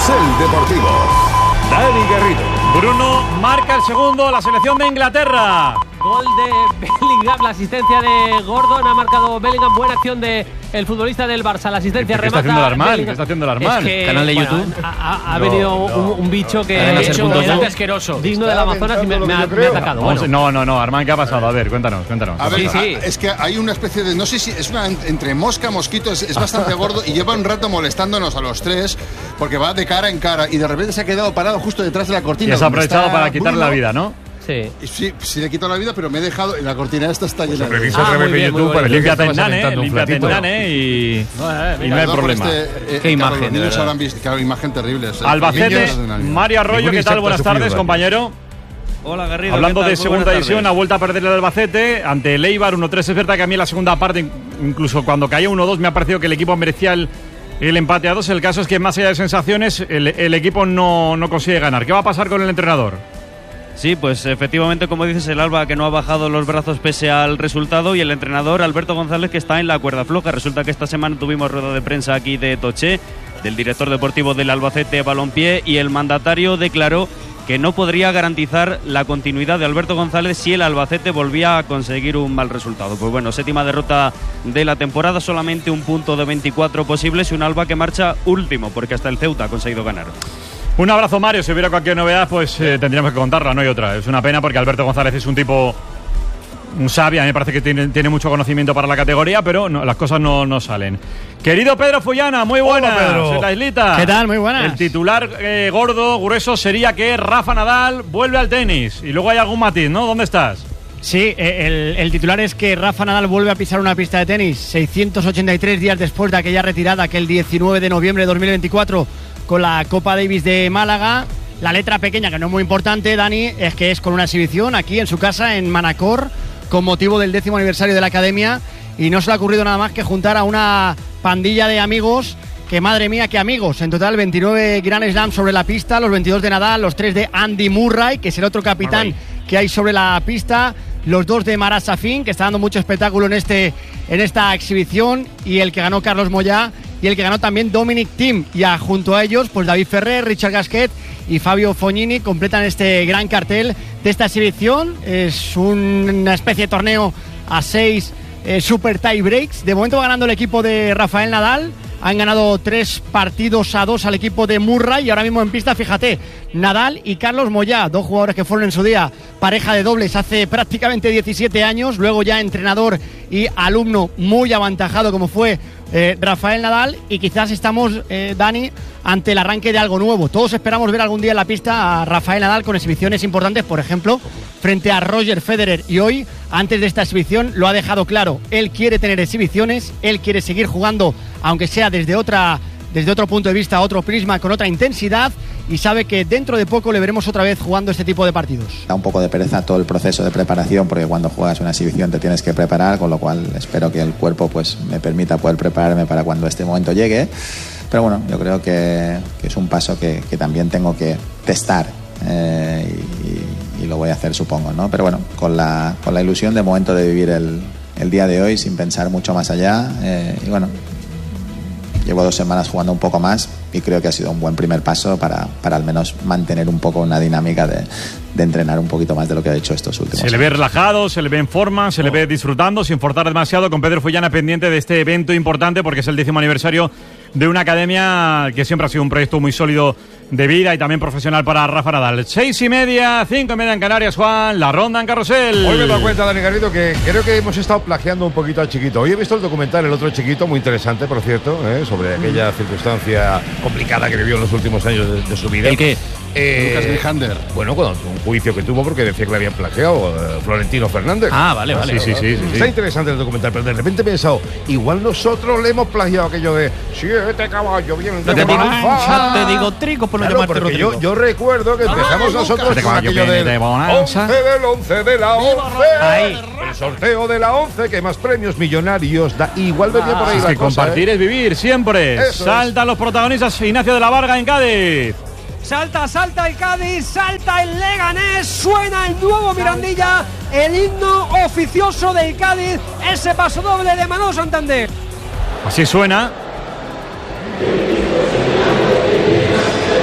Carrusel Deportivo. Dani Garrido. Bruno marca el segundo, la selección de Inglaterra. Gol de Bellingham, la asistencia de Gordon, ha marcado Bellingham, buena acción de el futbolista del Barça, la asistencia remata. ¿Qué está haciendo el Armán? Canal de YouTube. Ha venido un bicho que es asqueroso, digno del Amazonas y me ha atacado. No, Armán, ¿qué ha pasado? A ver, cuéntanos. A ver, sí. Es que hay una especie de, no sé si es una entre mosca, mosquito, es bastante gordo y lleva un rato molestándonos a los tres porque va de cara en cara y de repente se ha quedado parado justo detrás de la cortina. Y has aprovechado para quitarle la vida, ¿no? Sí, le he quitado la vida, pero me he dejado. La cortina esta está llena de. Límpiate en Nane y no hay problema. Qué imagen. Niños habrán visto, claro, imagen terrible. Albacete, Mario Arroyo, ¿qué tal? Buenas tardes, compañero. Hola, Garrido. Hablando de segunda división, ha vuelto a perder el Albacete ante el Eibar 1-3. Es verdad que a mí en la segunda parte, incluso cuando caía 1-2, me ha parecido que el equipo merecía el empate a 2. El caso es que más allá de sensaciones, el equipo no consigue ganar. ¿Qué va a pasar con el entrenador? Sí, pues efectivamente, como dices, el Alba que no ha bajado los brazos pese al resultado, y el entrenador Alberto González que está en la cuerda floja. Resulta que esta semana tuvimos rueda de prensa aquí de Toché, del director deportivo del Albacete Balompié, y el mandatario declaró que no podría garantizar la continuidad de Alberto González si el Albacete volvía a conseguir un mal resultado. Pues bueno, séptima derrota de la temporada, solamente un punto de 24 posibles y un Alba que marcha último porque hasta el Ceuta ha conseguido ganar. Un abrazo, Mario. Si hubiera cualquier novedad, pues tendríamos que contarla, no hay otra. Es una pena porque Alberto González es un tipo, un sabio. A mí me parece que tiene mucho conocimiento para la categoría, pero no, las cosas no salen. Querido Pedro Fullana, muy buenas. Hola, Pedro. La islita. ¿Qué tal? Muy buenas. El titular gordo, grueso, sería que Rafa Nadal vuelve al tenis. Y luego hay algún matiz, ¿no? ¿Dónde estás? Sí, el titular es que Rafa Nadal vuelve a pisar una pista de tenis 683 días después de aquella retirada, aquel 19 de noviembre de 2024 con la Copa Davis de Málaga. La letra pequeña, que no es muy importante, Dani, es que es con una exhibición aquí en su casa en Manacor con motivo del 10º aniversario de la Academia, y no se le ha ocurrido nada más que juntar a una pandilla de amigos, que madre mía, qué amigos. En total 29 Grand Slams sobre la pista, los 22 de Nadal, los 3 de Andy Murray, que es el otro capitán que hay sobre la pista, los 2 de Marat Safin, que está dando mucho espectáculo en esta exhibición, y el que ganó Carlos Moyà, y el que ganó también Dominic Thiem. Y junto a ellos, pues David Ferrer, Richard Gasquet y Fabio Fognini completan este gran cartel de esta exhibición. Es una especie de torneo a 6 super tie breaks. De momento va ganando el equipo de Rafael Nadal. Han ganado 3-2 al equipo de Murray, y ahora mismo en pista, fíjate, Nadal y Carlos Moyà, 2 jugadores que fueron en su día pareja de dobles hace prácticamente 17 años, luego ya entrenador y alumno muy aventajado como fue Rafael Nadal, y quizás estamos, Dani, ante el arranque de algo nuevo. Todos esperamos ver algún día en la pista a Rafael Nadal con exhibiciones importantes, por ejemplo, frente a Roger Federer, y hoy, antes de esta exhibición, lo ha dejado claro. Él quiere tener exhibiciones, él quiere seguir jugando, aunque sea desde otro punto de vista, otro prisma, con otra intensidad, y sabe que dentro de poco le veremos otra vez jugando este tipo de partidos. Da un poco de pereza todo el proceso de preparación, porque cuando juegas una exhibición te tienes que preparar, con lo cual espero que el cuerpo pues me permita poder prepararme para cuando este momento llegue. Pero bueno, yo creo que es un paso que también tengo que testar, y lo voy a hacer, supongo, ¿no? Pero bueno, con la ilusión de momento de vivir el día de hoy sin pensar mucho más allá, y bueno, llevo 2 semanas jugando un poco más y creo que ha sido un buen primer paso para al menos mantener un poco una dinámica de entrenar un poquito más de lo que he hecho estos últimos años. Se le ve relajado, se le ve en forma, se le ve disfrutando, sin forzar demasiado, con Pedro Fullana pendiente de este evento importante porque es el 10º aniversario de una academia que siempre ha sido un proyecto muy sólido de vida y también profesional para Rafa Nadal. 6:30, 5:30 en Canarias, Juan, la ronda en Carrusel. Hoy me he dado cuenta, Dani Garrido, que creo que hemos estado plagiando un poquito al Chiquito. Hoy he visto el documental El otro Chiquito, muy interesante, por cierto, sobre aquella circunstancia complicada que vivió en los últimos años de su vida. ¿El qué? Lucas Grijander. Bueno, con un juicio que tuvo porque decía que le habían plagiado Florentino Fernández. Ah, vale. Sí. Está interesante el documental, pero de repente he pensado, igual nosotros le hemos plagiado aquello de 7 caballos bien de te digo trigo por no llamarte Rodrigo. Yo recuerdo que empezamos nosotros con aquello del 11 del 11 de la 11. Ahí. El sorteo de la 11, que más premios millonarios da. Igual venía por ahí es la que cosa, compartir es vivir, siempre. Eso Saltan los protagonistas. Ignacio de la Varga en Cádiz. Salta el Cádiz, salta el Leganés, suena el nuevo Mirandilla, el himno oficioso del Cádiz, ese paso doble de Manolo Santander. Así suena.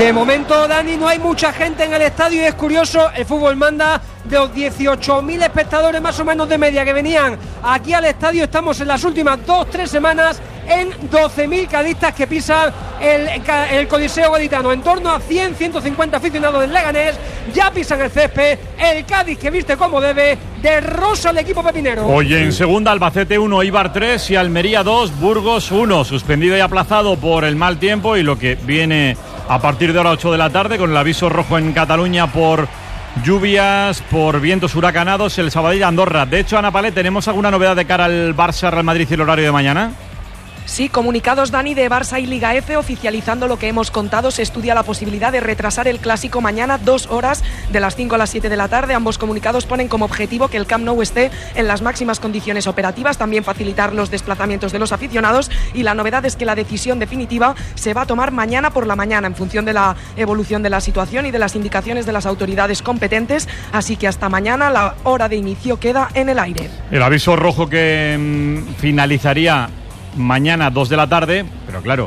De momento, Dani, no hay mucha gente en el estadio y es curioso, el fútbol manda. De los 18.000 espectadores más o menos de media que venían aquí al estadio, estamos en las últimas 2-3 semanas en 12.000 cadistas que pisan el Coliseo Gaditano. En torno a 100-150 aficionados del Leganés ya pisan el césped. El Cádiz, que viste como debe, de rosa al equipo pepinero. Hoy en segunda, Albacete 1, Eibar 3 y Almería 2, Burgos 1. Suspendido y aplazado por el mal tiempo y lo que viene a partir de ahora 8 de la tarde con el aviso rojo en Cataluña por lluvias, por vientos huracanados, el Sabadell Andorra. De hecho, Ana Palet, ¿tenemos alguna novedad de cara al Barça, Real Madrid y el horario de mañana? Sí, comunicados, Dani, de Barça y Liga F, oficializando lo que hemos contado. Se estudia la posibilidad de retrasar el Clásico mañana 2 horas, de las 5 a las 7 de la tarde. Ambos comunicados ponen como objetivo que el Camp Nou esté en las máximas condiciones operativas, también facilitar los desplazamientos de los aficionados, y la novedad es que la decisión definitiva se va a tomar mañana por la mañana en función de la evolución de la situación y de las indicaciones de las autoridades competentes, así que hasta mañana la hora de inicio queda en el aire. El aviso rojo que finalizaría mañana 2 de la tarde, pero claro,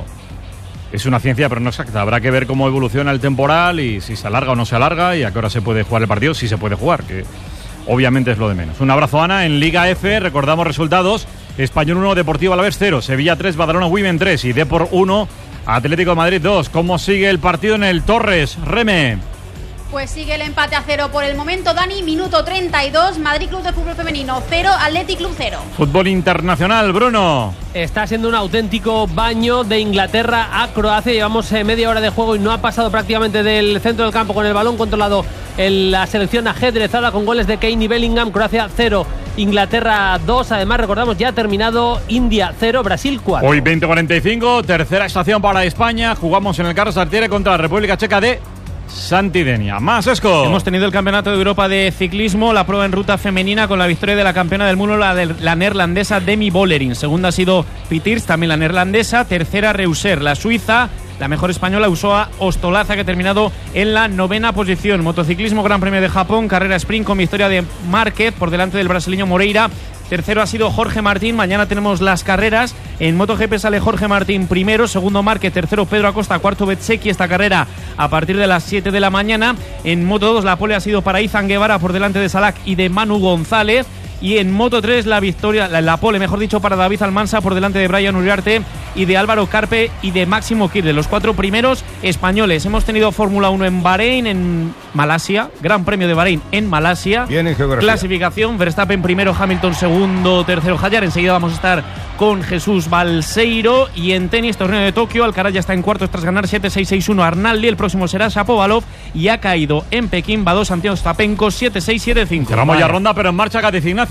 es una ciencia pero no exacta. Habrá que ver cómo evoluciona el temporal y si se alarga o no se alarga y a qué hora se puede jugar el partido, si se puede jugar, que obviamente es lo de menos. Un abrazo, Ana. En Liga F recordamos resultados: Español 1, Deportivo Alavés 0, Sevilla 3, Badalona Women 3 y Depor 1, Atlético de Madrid 2. ¿Cómo sigue el partido en el Torres, Reme? Pues sigue el empate a 0 por el momento, Dani. Minuto 32, Madrid Club de Fútbol Femenino 0, Athletic Club 0. Fútbol internacional, Bruno. Está siendo un auténtico baño de Inglaterra a Croacia. Llevamos media hora de juego y no ha pasado prácticamente del centro del campo con el balón controlado en la selección ajedrezada con goles de Kane y Bellingham. Croacia 0, Inglaterra 2. Además, recordamos, ya ha terminado India 0, Brasil 4. Hoy 20:45, tercera estación para España. Jugamos en el Carlos Tartiere contra la República Checa de Santidenia. Más, Esco. Hemos tenido el Campeonato de Europa de Ciclismo, la prueba en ruta femenina con la victoria de la campeona del mundo, la neerlandesa Demi Vollering. Segunda ha sido Pitirs, también la neerlandesa. Tercera, Reuser, la suiza. La mejor española, Usoa Ostolaza, que ha terminado en la 9ª posición. Motociclismo, Gran Premio de Japón, carrera sprint con victoria de Márquez por delante del brasileño Moreira. Tercero ha sido Jorge Martín. Mañana tenemos las carreras. En MotoGP sale Jorge Martín primero, segundo Márquez, tercero Pedro Acosta, cuarto Bezzecchi. Esta carrera a partir de las 7 de la mañana. En Moto2 la pole ha sido para Izan Guevara por delante de Salak y de Manu González. Y en Moto3 la victoria, la pole, mejor dicho, para David Almansa por delante de Brian Uriarte y de Álvaro Carpe y de Máximo Kirle, los 4 primeros españoles. Hemos tenido Fórmula 1 en Bahrein, en Malasia, Gran Premio de Bahrein en Malasia. Bien en geografía. Clasificación: Verstappen primero, Hamilton segundo, tercero Hayar. Enseguida vamos a estar con Jesús Balseiro. Y en tenis, torneo de Tokio, Alcaraz ya está en cuartos tras ganar 7-6-6-1 a Arnaldi. El próximo será Shapovalov y ha caído en Pekín Bados ante Ostapenko 7-6-7-5. Cerramos ya ronda, pero en marcha, Cádiz, Ignacio.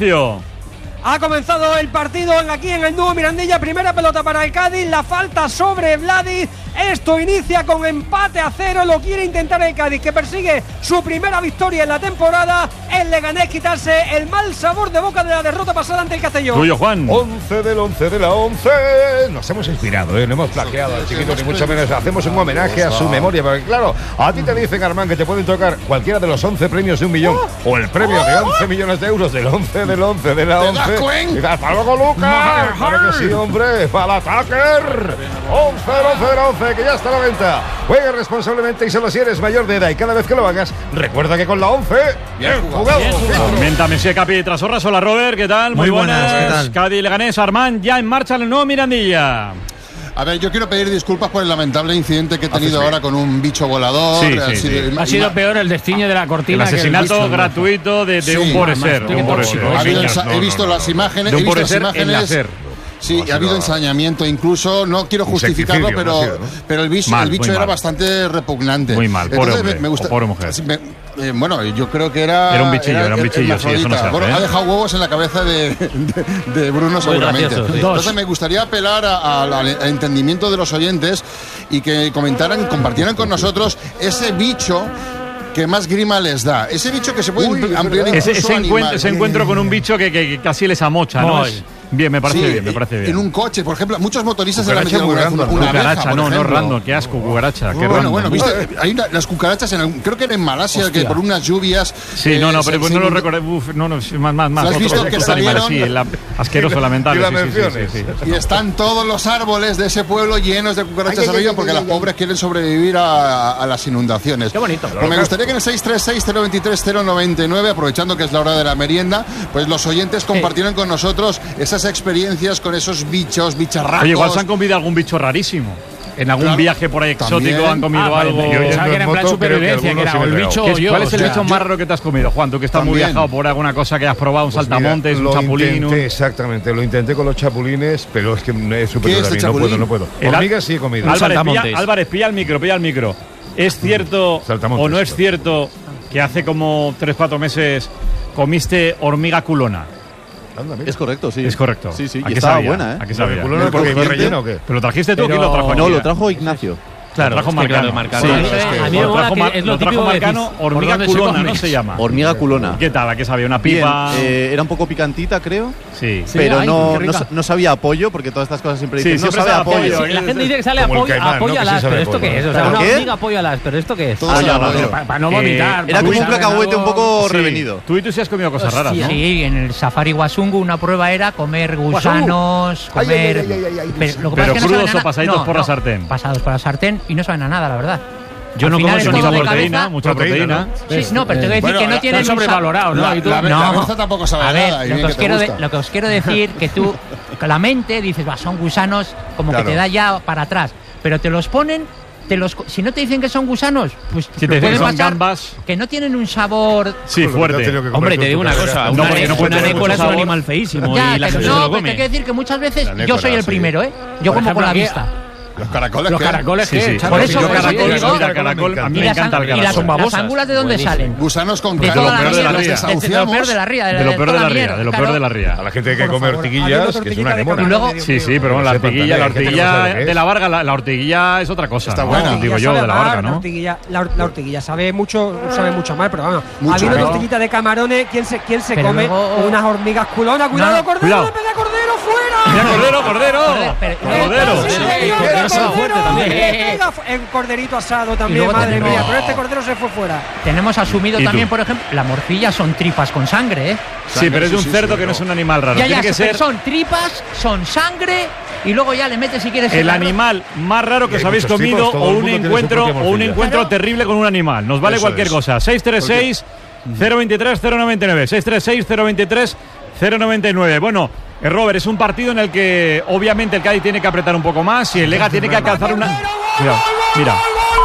Ha comenzado el partido aquí en el nuevo Mirandilla. Primera pelota para el Cádiz. La falta sobre Vladi. Esto inicia con empate a 0. Lo quiere intentar el Cádiz, que persigue su primera victoria en la temporada. El Leganés quitarse el mal sabor de boca de la derrota pasada ante el Castellón. Tuyo, Juan. 11 del 11 de la 11. Nos hemos inspirado, no hemos plagiado al chiquito, ni mucho menos. Hacemos un homenaje a su memoria. Porque claro, a ti te dicen, Armán, que te pueden tocar cualquiera de los 11 premios de 1 millón o el premio de 11 millones de euros del 11 del 11 de la 11. Y hasta luego, Lucas. Claro que sí, hombre. Para Tucker. 11 del 11, que ya está a la venta. Juega responsablemente y solo si eres mayor de edad. Y cada vez que lo hagas, recuerda que con la 11, bien jugado. Tormenta, Messi, Capi, Trasorras. Hola, Robert, ¿qué tal? Muy buenas. ¿Qué tal? Cádiz, Leganés, Armán, ya en marcha el nuevo Mirandilla. A ver, yo quiero pedir disculpas por el lamentable incidente que he tenido ahora con un bicho volador. Sí. Ha sido peor el destino de la cortina. El asesinato gratuito de un pobre ser. He visto las imágenes. De un pobre ser en nacer. Sí, ha habido ensañamiento incluso. No quiero justificarlo, pero el bicho era bastante repugnante. Muy mal, pobre mujer. Bueno, yo creo que era un bichillo, sí, eso no se hace, ha dejado huevos en la cabeza de Bruno seguramente. Gracioso, sí. Entonces me gustaría apelar al entendimiento de los oyentes y que compartieran con nosotros ese bicho que más grima les da. Ese bicho que se puede ampliar incluso ese encuentro con un bicho que casi les amocha, ¿no? Bien, me parece Sí, bien, me parece bien. En un coche, por ejemplo, muchos motoristas se le han Cucaracha metido muy random. una abeja, Cucaracha, por no ejemplo. random, qué asco, cucaracha, qué random. Bueno, viste, hay las cucarachas, creo que era en Malasia, que por unas lluvias... Sí, pero pues no lo recordé. Uf, no, más. ¿Has visto que salieron? Sí, asqueroso, lamentable. Sí. Y están todos los árboles de ese pueblo llenos de cucarachas arriba porque las pobres quieren sobrevivir a las inundaciones. Qué bonito. Pues me gustaría que en el 636-023-099, aprovechando que es la hora de la merienda, pues los oyentes compartieran con nosotros esas experiencias con esos bichos, bicharracos. Oye, igual se han comido algún bicho rarísimo. En algún viaje por ahí exótico también. han comido algo. Yo pensaba que era en plan supervivencia, que era el bicho. ¿Cuál es el bicho más raro que te has comido, Juan? Tú que estás muy viajado por alguna cosa que has probado, un saltamontes, un chapulín. Exactamente, lo intenté con los chapulines, pero es que es súper raro, no puedo. Hormigas sí he comido. Álvarez, pilla el micro. ¿Es cierto o no es cierto que hace como 3-4 meses comiste hormiga culona? Es correcto, sí. Es correcto. Sí, ¿A y qué estaba sabía? buena, ¿eh? ¿A qué sabía? ¿Culona porque iba relleno o qué? ¿Pero lo trajiste tú o quién lo trajo aquí? No, lo trajo Ignacio. Claro, trajo Marcano. Marcano. Sí, a mí me mola que es lo típico que Marcano, decís, hormiga ¿por dónde culona, se ¿no come? se llama? Hormiga culona. ¿Qué tal? ¿A qué sabía? ¿Una pipa? Bien, era un poco picantita, creo. Sí. Pero ay, no, qué rica. no sabía a pollo, porque todas estas cosas siempre dicen, no siempre sabe a sabe a pollo. pollo. La gente dice que sale Como el a caimán, pollo ¿no? Que alas, sí sabe pero ¿esto pollo. qué es? O sea, ¿Pero una qué? hormiga a pollo alas, pero ¿esto qué es? Todo sabe a pollo. Para no vomitar. Era como un cacahuete un poco Sí. revenido. Tú sí has comido cosas raras, ¿no? Sí, en el Safari Wasungu una prueba era comer gusanos, comer... Pero crudos o pasaditos por la sartén. Pasados por la sartén y no saben a nada, la verdad. Yo no Al como final eso, es mucha todo de proteína, cabeza. mucha proteína. Sí, no, pero te voy a decir que no tienen Está sobrevalorado, ¿no? La cabeza tampoco sabe A ver, nada. y lo bien que, os te quiero gusta. lo que os quiero decir que tú, con la mente dices, va, son gusanos, como Claro. que te da ya para atrás, pero te los ponen, si no te dicen que son gusanos, pues Si te dicen puede que son pasar gambas. que no tienen un sabor. Sí, fuerte. Hombre, te digo una cosa, No, porque no puede una tener nécora es un sabor. animal feísimo Ya, y la pero gente se no, lo pero te come. quiero decir que muchas veces La yo nécora, soy el sí. primero, ¿eh? Yo Por como con la ejemplo, vista. Los caracoles. Los ¿qué? caracoles, Sí, sí. Por eso, Yo por eso caracol, digo, mira, caracol, a mí ¿Y me las, encanta el y las, caracol. las ángulas de dónde salen? Gusanos con De De toda lo la peor de la mierda, ría. de lo peor de la ría, De lo peor de toda la ría, mierda, de lo claro. peor de la ría. A la gente hay que Por comer favor, ortiguillas, que es una anemona. Y luego- Sí, pero bueno, la Sepan ortiguilla, también, gente que no sabe qué es. de la Varga, la ortiguilla es otra cosa. Está ¿no? buena. Digo yo, sabe de la mal, Varga, La ¿no? ortiguilla, la ortiguilla sabe mucho mal, pero vamos. Mucho, A mí una ¿no? tortillita de camarones, ¿quién se Pero come luego- unas hormigas culonas? ¡Cuidado, No, Cordero! cuidado. ¡Le pega Cordero fuera! Mira, Cordero. Sí, señor, Cordero se va Cordero, fuerte también. le pega el corderito asado también, luego madre tenemos- mía. Pero este cordero se fue fuera. Tenemos asumido ¿Y tú? también, por ejemplo, la morcilla son tripas con sangre, ¿eh? Sí, pero es de un Sí, cerdo sí, que no es un animal raro. Ya, Tiene que pero ser son tripas, son sangre y luego ya le metes si quieres el arroz. animal más raro que Y os hay habéis muchos comido tipos, todo o el un mundo tiene su encuentro propia o un morcilla. encuentro Claro. terrible con un animal. Nos vale Eso cualquier es. cosa. 636 023 099. 636 023 099. Bueno, Robert, es un partido en el que obviamente el Cádiz tiene que apretar un poco más y el Lega tiene que alcanzar una. Cuidado, mira.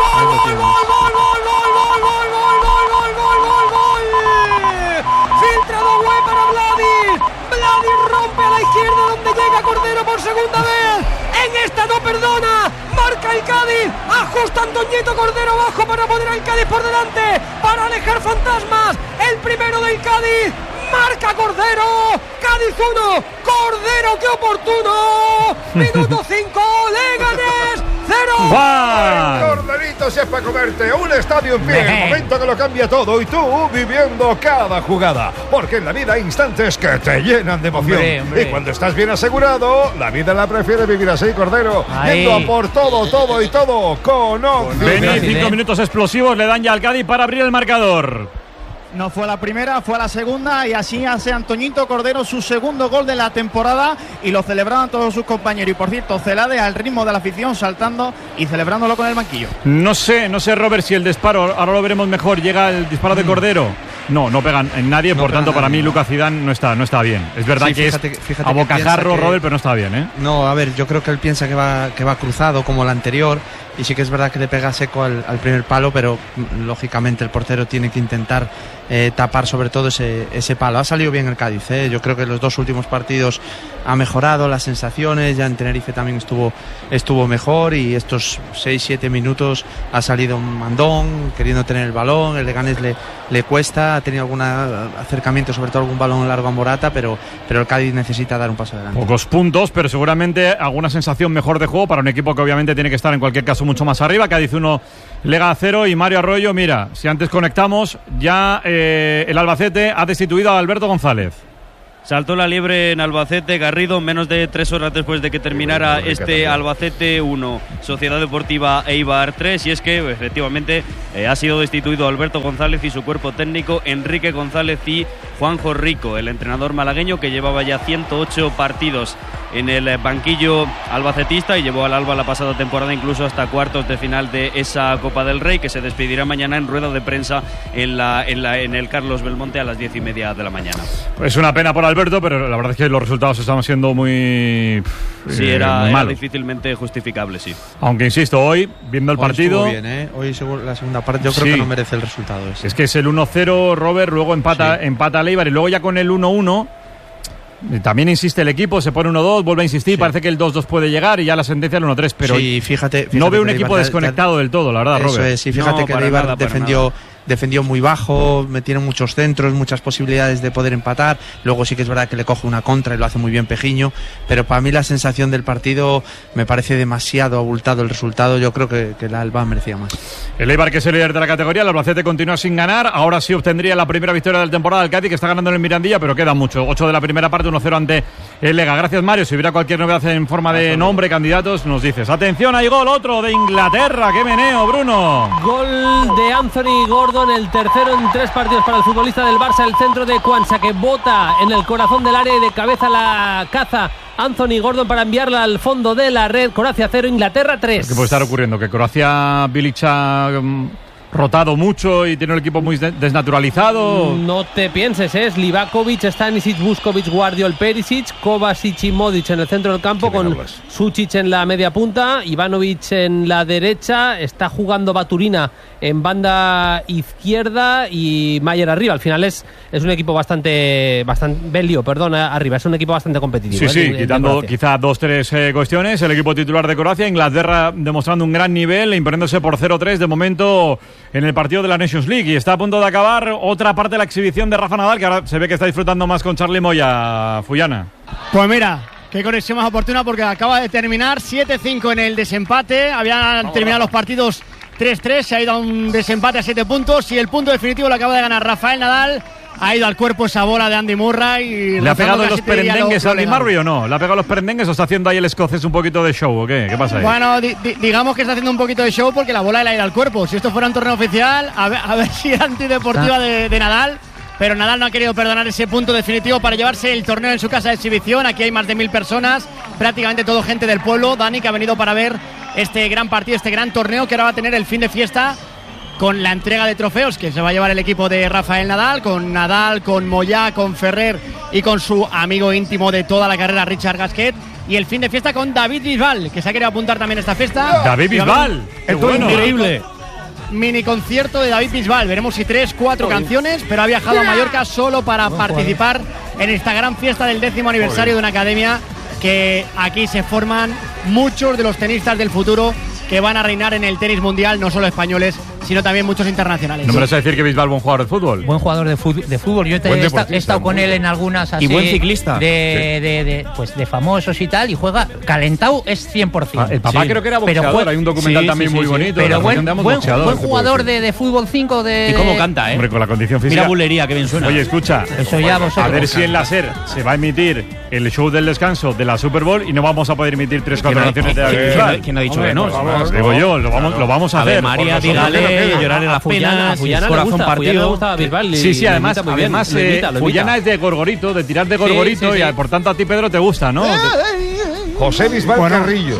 Filtrado Güey para Vladi. Vladi rompe a la izquierda donde llega Cordero por segunda vez. En esta no perdona. Marca el Cádiz. Ajusta Antoñito Cordero abajo para poner al Cádiz por delante. Para alejar fantasmas. El primero del Cádiz. Marca Cordero. Cádiz 1. Cordero, qué oportuno. Minuto 5. Leganés 0. ¡Juan! Corderito, si es para comerte un estadio en pie, el momento que lo cambia todo y tú viviendo cada jugada. Porque en la vida hay instantes que te llenan de emoción. Hombre. Y cuando estás bien asegurado, la vida la prefiere vivir así, Cordero. Ahí. Yendo a por todo, todo y todo con Beni, Oxy. 5 minutos explosivos le dan ya al Cádiz para abrir el marcador. No fue a la primera, fue a la segunda y así hace Antoñito Cordero su segundo gol de la temporada y lo celebraban todos sus compañeros. Y por cierto, Celade al ritmo de la afición, saltando y celebrándolo con el banquillo. No sé, Robert, si el disparo, ahora lo veremos mejor, llega el disparo de Cordero. No pegan en nadie, por tanto, para mí Lucas Zidane no está bien. Es verdad Sí, que fíjate es que a bocajarro, piensa que- Robert, pero no está bien, ¿eh? No, a ver, yo creo que él piensa que va cruzado como el anterior y sí que es verdad que le pega seco al primer palo, pero lógicamente el portero tiene que intentar tapar sobre todo ese palo. Ha salido bien el Cádiz, yo creo que los dos últimos partidos ha mejorado las sensaciones, ya en Tenerife también estuvo mejor y estos 6-7 minutos ha salido un mandón, queriendo tener el balón, el Leganés le cuesta, ha tenido algún acercamiento, sobre todo algún balón largo a Morata, pero el Cádiz necesita dar un paso adelante. Pocos puntos, pero seguramente alguna sensación mejor de juego para un equipo que obviamente tiene que estar en cualquier caso mucho más arriba. Cádiz 1, Lega 0 y Mario Arroyo, mira, si antes conectamos, ya el Albacete ha destituido a Alberto González. Saltó la liebre en Albacete. Garrido, menos de 3 horas después de que terminara este Albacete 1, Sociedad Deportiva Eibar 3. Y es que efectivamente ha sido destituido Alberto González y su cuerpo técnico, Enrique González y Juanjo Rico, el entrenador malagueño que llevaba ya 108 partidos en el banquillo albacetista y llevó al Alba la pasada temporada incluso hasta cuartos de final de esa Copa del Rey, que se despedirá mañana en rueda de prensa en el Carlos Belmonte a las 10:30 de la mañana. Es una pena por Alberto, pero la verdad es que los resultados estaban siendo muy era difícilmente justificable, sí. Aunque insisto, hoy, viendo el partido... Estuvo bien, Hoy la segunda parte yo creo que no merece el resultado ese. Es que es el 1-0, Robert, luego empata el Eibar y luego ya con el 1-1... También insiste el equipo, se pone 1-2, vuelve a insistir, parece que el 2-2 puede llegar y ya la sentencia el 1-3, pero fíjate no veo un equipo desconectado del todo, la verdad, Robert. Eso es, fíjate que el Eibar defendió muy bajo, metieron muchos centros, muchas posibilidades de poder empatar, luego sí que es verdad que le coge una contra y lo hace muy bien Pejiño, pero para mí la sensación del partido me parece demasiado abultado el resultado, yo creo que el Alba merecía más. El Eibar, que es el líder de la categoría, el Albacete continúa sin ganar, ahora sí obtendría la primera victoria de la temporada del Cádiz, que está ganando en el Mirandilla, pero queda mucho, 8 de la primera parte, 1-0 ante el Lega. Gracias, Mario, si hubiera cualquier novedad en forma de nombre, candidatos, nos dices. Atención, hay gol, otro de Inglaterra, qué meneo, Bruno. Gol de Anthony Gordon, el tercero en 3 partidos para el futbolista del Barça, el centro de Kwanza, que bota en el corazón del área y de cabeza la caza Anthony Gordon para enviarla al fondo de la red. Croacia 0, Inglaterra 3. ¿Qué puede estar ocurriendo? Que Croacia, Bilic ha rotado mucho y tiene el equipo muy desnaturalizado. No te pienses, es Livakovic, Stanisic, Vuskovic, Guardiol, Perisic, Kovacic y Modic en el centro del campo, con Sučić en la media punta, Ivanovic en la derecha, está jugando Baturina en banda izquierda y Mayer arriba. Al final es un equipo bastante Belio, arriba, es un equipo bastante competitivo. Sí, quitando quizá 2-3 cuestiones, el equipo titular de Croacia, Inglaterra demostrando un gran nivel, imponiéndose por 0-3 de momento en el partido de la Nations League, y está a punto de acabar otra parte de la exhibición de Rafa Nadal, que ahora se ve que está disfrutando más con Charly Moya, Fuyana. Pues mira, qué conexión más oportuna, porque acaba de terminar 7-5 en el desempate, habían terminado los partidos 3-3, se ha ido a un desempate a 7 puntos y el punto definitivo lo acaba de ganar Rafael Nadal. Ha ido al cuerpo esa bola de Andy Murray y ¿le ha pegado los perendengues a Andy Murray o no? ¿Le ha pegado los perendengues o está haciendo ahí el escocés un poquito de show o qué? ¿Qué pasa ahí? Bueno, digamos que está haciendo un poquito de show porque la bola le ha ido al cuerpo. Si esto fuera un torneo oficial, a ver si era antideportiva de Nadal. Pero Nadal no ha querido perdonar ese punto definitivo para llevarse el torneo en su casa de exhibición. Aquí hay más de 1000 personas, prácticamente todo gente del pueblo, Dani, que ha venido para ver este gran partido, este gran torneo que ahora va a tener el fin de fiesta con la entrega de trofeos que se va a llevar el equipo de Rafael Nadal, con Moyá, con Ferrer y con su amigo íntimo de toda la carrera, Richard Gasquet. Y el fin de fiesta con David Bisbal, que se ha querido apuntar también a esta fiesta. ¡David Bisbal! ¡Qué bueno! Increíble. Mini concierto de David Bisbal. Veremos si 3-4 canciones, pero ha viajado a Mallorca solo para participar en esta gran fiesta del 10º aniversario de una academia que aquí se forman muchos de los tenistas del futuro que van a reinar en el tenis mundial, no solo españoles, sino también muchos internacionales. ¿No me vas a decir que Bisbal es buen jugador de fútbol? Buen jugador de fútbol. Yo he estado con él en algunas así. Y buen ciclista. De famosos y tal, y juega calentado, es 100%. El papá creo que era boxeador, hay un documental también muy bonito. Pero buen jugador de fútbol 5 de... Y cómo canta, Hombre, con la condición física. Mira Bulería, que bien suena. Oye, escucha, eso ya vosotros. A ver si en la SER se va a emitir el show del descanso de la Super Bowl y no vamos a poder emitir 3-4 canciones de David Bisbal. ¿Quién ha dicho que no? Digo yo, lo vamos a hacer. María, dígale, llorar en las penas, corazón partido. Sí, además Fuyana es de Gorgorito, de tirar de Gorgorito, y por tanto a ti, Pedro, te gusta, ¿no? José Bisbal Carrillo.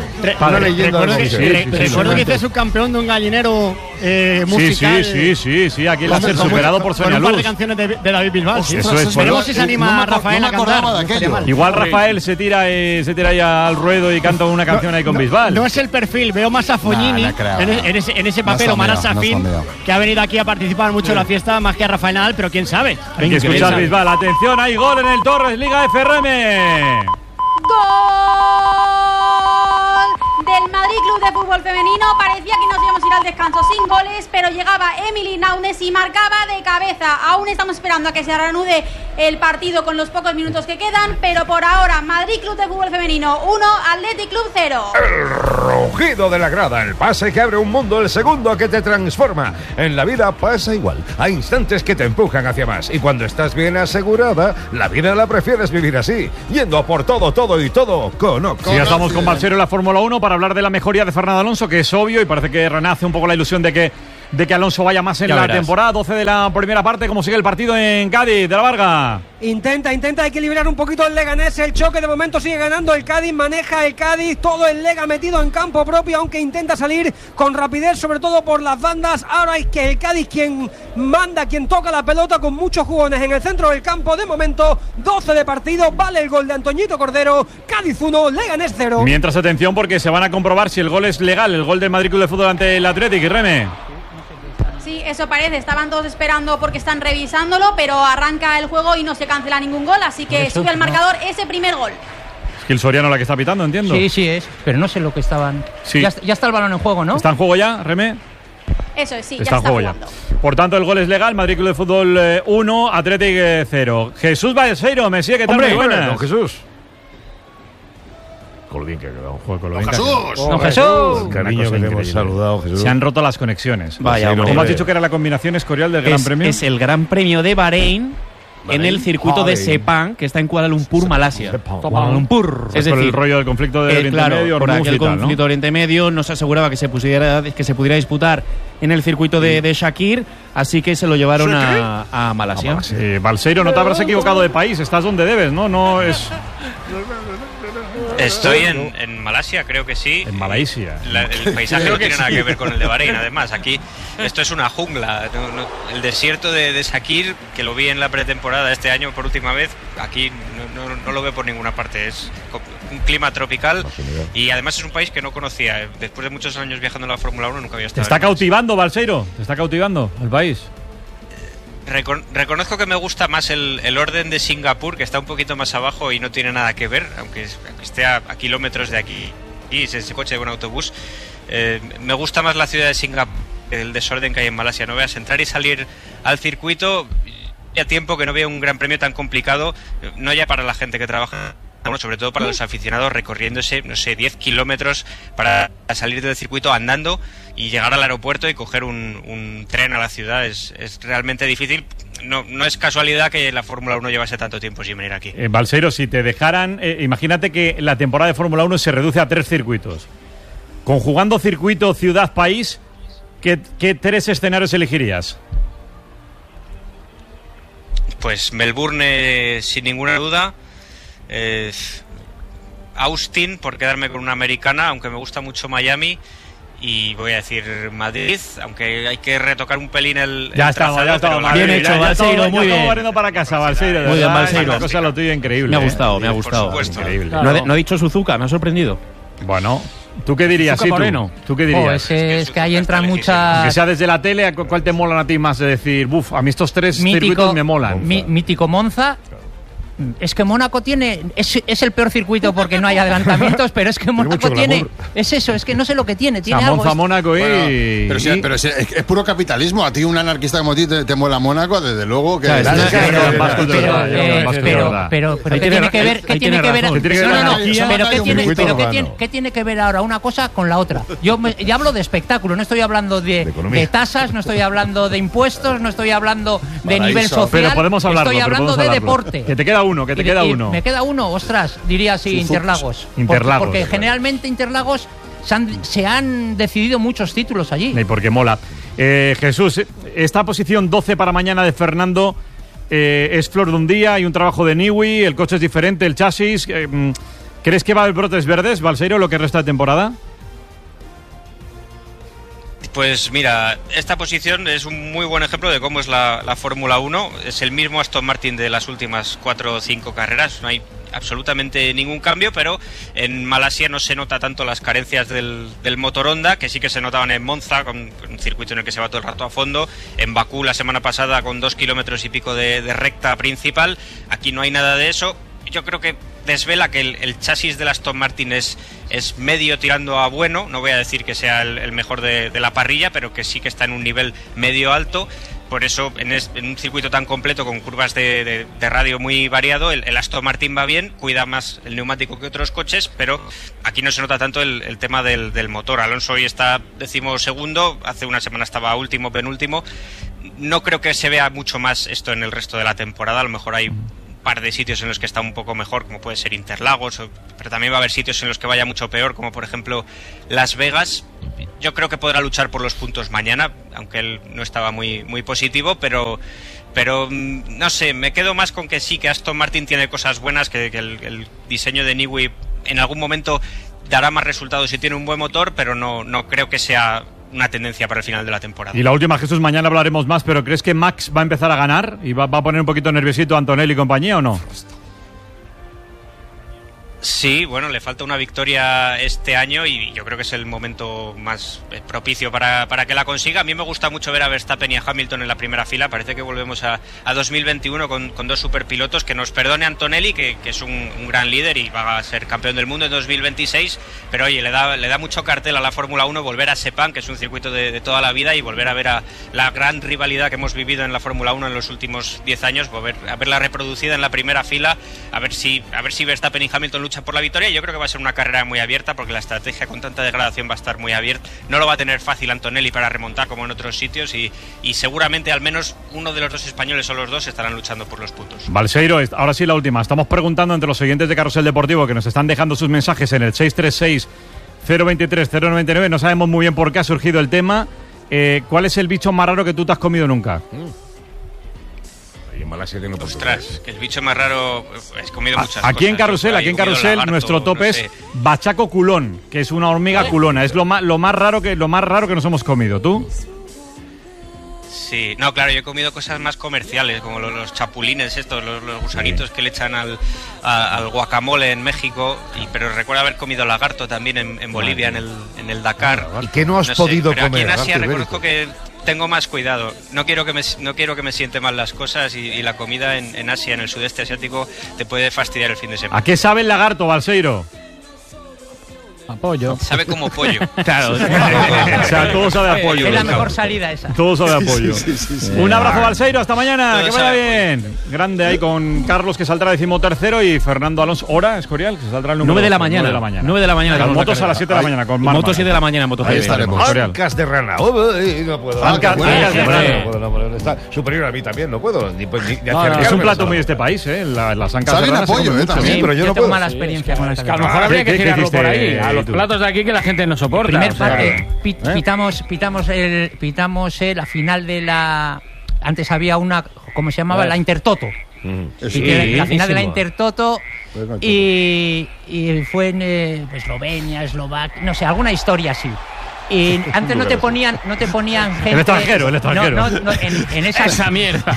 Recuerdo que hice subcampeón de un gallinero musical. Sí, aquí el ser superado por Sonia Luz. Un par de canciones de David Bisbal. Veremos si se anima Rafael a cantar. Igual Rafael se tira ahí al ruedo y canta una canción ahí con Bisbal. No es el perfil, veo más a Fognini en ese papel, o Manas Safin, que ha venido aquí a participar mucho en la fiesta, más que a Rafael Nadal, pero quién sabe. Hay que escuchar Bisbal. Atención, hay gol en el Torres, Liga FRM. ¡Gol! Del Madrid Madrid Club de Fútbol Femenino. Parecía que nos íbamos a ir al descanso sin goles, pero llegaba Emily Naunes y marcaba de cabeza. Aún estamos esperando a que se reanude el partido con los pocos minutos que quedan, pero por ahora Madrid Club de Fútbol Femenino 1, Athletic Club 0. El rugido de la grada, el pase que abre un mundo, el segundo que te transforma. En la vida pasa igual. Hay instantes que te empujan hacia más. Y cuando estás bien asegurada, la vida la prefieres vivir así, yendo a por todo y todo con Ox. Sí, ya estamos con Balseiro en la Fórmula 1 para hablar de la mejoría de Fernando Alonso, que es obvio y parece que renace un poco la ilusión de que Alonso vaya más en la temporada. 12 de la primera parte. ¿Cómo sigue el partido en Cádiz, de la Varga? Intenta equilibrar un poquito el Leganés. El choque de momento sigue ganando el Cádiz. Maneja el Cádiz. Todo el Lega metido en campo propio, aunque intenta salir con rapidez, sobre todo por las bandas. Ahora es que el Cádiz quien manda, quien toca la pelota con muchos jugones en el centro del campo. De momento, 12 de partido. Vale el gol de Antoñito Cordero. Cádiz 1, Leganés 0. Mientras, atención, porque se van a comprobar si el gol es legal. El gol del Madrid Club de Fútbol ante el Athletic. Reme. Sí, eso parece. Estaban todos esperando porque están revisándolo, pero arranca el juego y no se cancela ningún gol, así que sube al marcador ese primer gol. Es que el Soriano la que está pitando, entiendo. Sí, es. Pero no sé lo que estaban... Sí. Ya está el balón en juego, ¿no? ¿Está en juego ya, Reme? Eso es, sí, está ya está jugando. Por tanto, el gol es legal. Madrid Club de Fútbol 1, Athletic 0. Jesús Balseiro, Mesía, ¿qué tal? Hombre, Muy buenas. don Jesús. Con lo bien que ha quedado. ¡Don Jesús! ¡Don Jesús! El cariño que te hemos saludado, Jesús. Se han roto las conexiones. Vaya, hombre. ¿Cómo has dicho que era la combinación escorial del Gran Premio? Es el Gran Premio de Bahrein. En el circuito de Sepang, que está en Kuala Lumpur, Malasia. Kuala Lumpur. Es decir, por el rollo del conflicto de Oriente Medio, por aquel tal, conflicto de Oriente Medio, no se aseguraba que se pudiera disputar en el circuito de Shakir, así que se lo llevaron a Malasia. Balseiro, no te habrás equivocado de país, estás donde debes, ¿no? No es... Estoy en Malasia, creo que sí. En Malasia. El paisaje no tiene nada que ver con el de Bahrein, además. Aquí esto es una jungla. El desierto de Shakir, que lo vi en la pretemporada este año por última vez, aquí no lo veo por ninguna parte. Es un clima tropical y además es un país que no conocía. Después de muchos años viajando en la Fórmula 1 nunca había estado. ¿Te está cautivando, Balseiro? ¿Te está cautivando el país? Reconozco que me gusta más el orden de Singapur, que está un poquito más abajo y no tiene nada que ver, aunque esté a kilómetros de aquí y ese coche de un autobús. Me gusta más la ciudad de Singapur, el desorden que hay en Malasia. No veas entrar y salir al circuito, ya tiempo que no veo un gran premio tan complicado, no ya para la gente que trabaja, bueno, sobre todo para los aficionados, recorriéndose, 10 kilómetros para salir del circuito andando y llegar al aeropuerto y coger un tren a la ciudad. Es realmente difícil. No es casualidad que la Fórmula 1 llevase tanto tiempo sin venir aquí. Balseiro, si te dejaran, imagínate que la temporada de Fórmula 1 se reduce a 3 circuitos. Conjugando circuito, ciudad, país, ¿qué 3 escenarios elegirías? Pues Melbourne, sin ninguna duda. Austin, por quedarme con una americana, aunque me gusta mucho Miami. Y voy a decir Madrid, aunque hay que retocar un pelín el ya estamos. Bien hecho, Balseiro, muy bien. Estamos barriendo para casa, Balseiro. Muy bien, Balseiro. Una cosa lo tuyo increíble. Me ha gustado, me ha gustado. Increíble. Claro. No ha dicho Suzuka, me ha sorprendido. Bueno, ¿tú qué dirías? Sí, ¿tú qué dirías? Es que ahí entran muchas... Que sea desde la tele, ¿cuál te molan a ti más? De decir, a mí estos 3 circuitos me molan. Mítico Monza. Es que Mónaco es el peor circuito porque no hay adelantamientos, pero es que Mónaco tiene... Es eso, es que no sé lo que tiene. Tiene algo. Monza, Mónaco Pero es puro capitalismo. A ti, un anarquista como a ti, te mola Mónaco, desde luego que... Pero ¿qué tiene que ver? ¿Qué tiene que ver? ¿Qué tiene que ver ahora una cosa con la otra? Yo hablo de espectáculo, no estoy hablando de tasas, no estoy hablando de impuestos, no estoy hablando de nivel social. Pero podemos hablarlo. Estoy hablando de deporte. Que te queda uno. Me queda uno, ostras, diría así, Interlagos. Porque generalmente Interlagos se han decidido muchos títulos allí. Y porque mola. Jesús, esta posición 12 para mañana de Fernando es flor de un día, hay un trabajo de Niwi, el coche es diferente, el chasis. ¿Crees que va a haber brotes verdes, Balseiro, lo que resta de temporada? Pues mira, esta posición es un muy buen ejemplo de cómo es la Fórmula 1. Es el mismo Aston Martin de las últimas 4 o 5 carreras. No hay absolutamente ningún cambio, pero en Malasia no se nota tanto las carencias del motor Honda, que sí que se notaban en Monza, con un circuito en el que se va todo el rato a fondo. En Bakú la semana pasada con 2 kilómetros y pico de recta principal. Aquí no hay nada de eso. Yo creo que desvela que el chasis del Aston Martin es medio tirando a bueno. No voy a decir que sea el mejor de la parrilla, pero que sí que está en un nivel medio alto. Por eso, en un circuito tan completo con curvas de radio muy variado, el Aston Martin va bien, cuida más el neumático que otros coches, pero aquí no se nota tanto el tema del motor. Alonso hoy está 12º, hace una semana estaba último, penúltimo. No creo que se vea mucho más esto en el resto de la temporada. A lo mejor hay un par de sitios en los que está un poco mejor, como puede ser Interlagos, pero también va a haber sitios en los que vaya mucho peor, como por ejemplo Las Vegas. Yo creo que podrá luchar por los puntos mañana, aunque él no estaba muy positivo, pero no sé, me quedo más con que sí, que Aston Martin tiene cosas buenas, que el diseño de Newey en algún momento dará más resultados si tiene un buen motor, pero no creo que sea una tendencia para el final de la temporada. Y la última, Jesús, mañana hablaremos más, pero ¿crees que Max va a empezar a ganar y va a poner un poquito nerviosito a Antonelli y compañía o no? Sí, bueno, le falta una victoria este año y yo creo que es el momento más propicio para que la consiga. A mí me gusta mucho ver a Verstappen y a Hamilton en la primera fila. Parece que volvemos a 2021 con dos superpilotos. Que nos perdone Antonelli, que es un gran líder y va a ser campeón del mundo en 2026. Pero oye, le da mucho cartel a la Fórmula 1 volver a Sepang, que es un circuito de toda la vida, y volver a ver a la gran rivalidad que hemos vivido en la Fórmula 1 en los últimos 10 años, a verla reproducida en la primera fila, a ver si Verstappen y Hamilton luchan por la victoria. Yo creo que va a ser una carrera muy abierta, porque la estrategia con tanta degradación va a estar muy abierta. No lo va a tener fácil Antonelli para remontar como en otros sitios, y seguramente al menos uno de los dos españoles o los dos estarán luchando por los puntos. Balseiro, ahora sí la última. Estamos preguntando entre los oyentes de Carrusel Deportivo, que nos están dejando sus mensajes en el 636-023-099. No sabemos muy bien por qué ha surgido el tema. ¿Cuál es el bicho más raro que tú te has comido nunca? Ostras, que el bicho más raro, he comido muchas cosas. Aquí en Carrusel, lagarto, nuestro tope es bachaco culón, que es una hormiga culona. Es lo más raro que nos hemos comido. ¿Tú? Sí, no, claro, yo he comido cosas más comerciales, como los chapulines estos, los gusanitos que le echan al guacamole en México, pero recuerdo haber comido lagarto también en Bolivia, en el Dakar. ¿Y qué no has podido pero comer? Aquí en Asia reconozco que tengo más cuidado. No quiero que me siente mal las cosas, y la comida en Asia, en el sudeste asiático, te puede fastidiar el fin de semana. ¿A qué sabe el lagarto, Balseiro? A pollo. Sabe como pollo. Claro. O sea, todo sabe a pollo. Es la mejor salida esa. Todo sabe a pollo. Sí. Un abrazo, Balseiro, hasta mañana. Todo que vaya bien. Grande ahí con Carlos, que saldrá 13º, y Fernando Alonso. ¿Hora, Escorial? Que saldrá el número 9 de la mañana. 9 de la mañana. Con motos a las 7 de la mañana. Con motos 7 de la mañana en MotoGP. Ahí estaremos. Ancas de rana. No puedo. Ancas de rana. No puedo. Está superior a mí también. No puedo. Ni es un plato muy de este país, ¿eh? Las ancas de rana. Saben apoyo, también. Pero yo no tengo puedo. mala experiencia con las a lo mejor habría que tirarlo por ahí. A los platos de aquí que la gente no soporta. Primer parte, pitamos la final de la... Antes había una, ¿cómo se llamaba? La Intertoto. La final de la Intertoto, y fue en Eslovenia, Eslovaquia, no sé, alguna historia así. Y antes no te ponían gente. El extranjero. No, en esa mierda.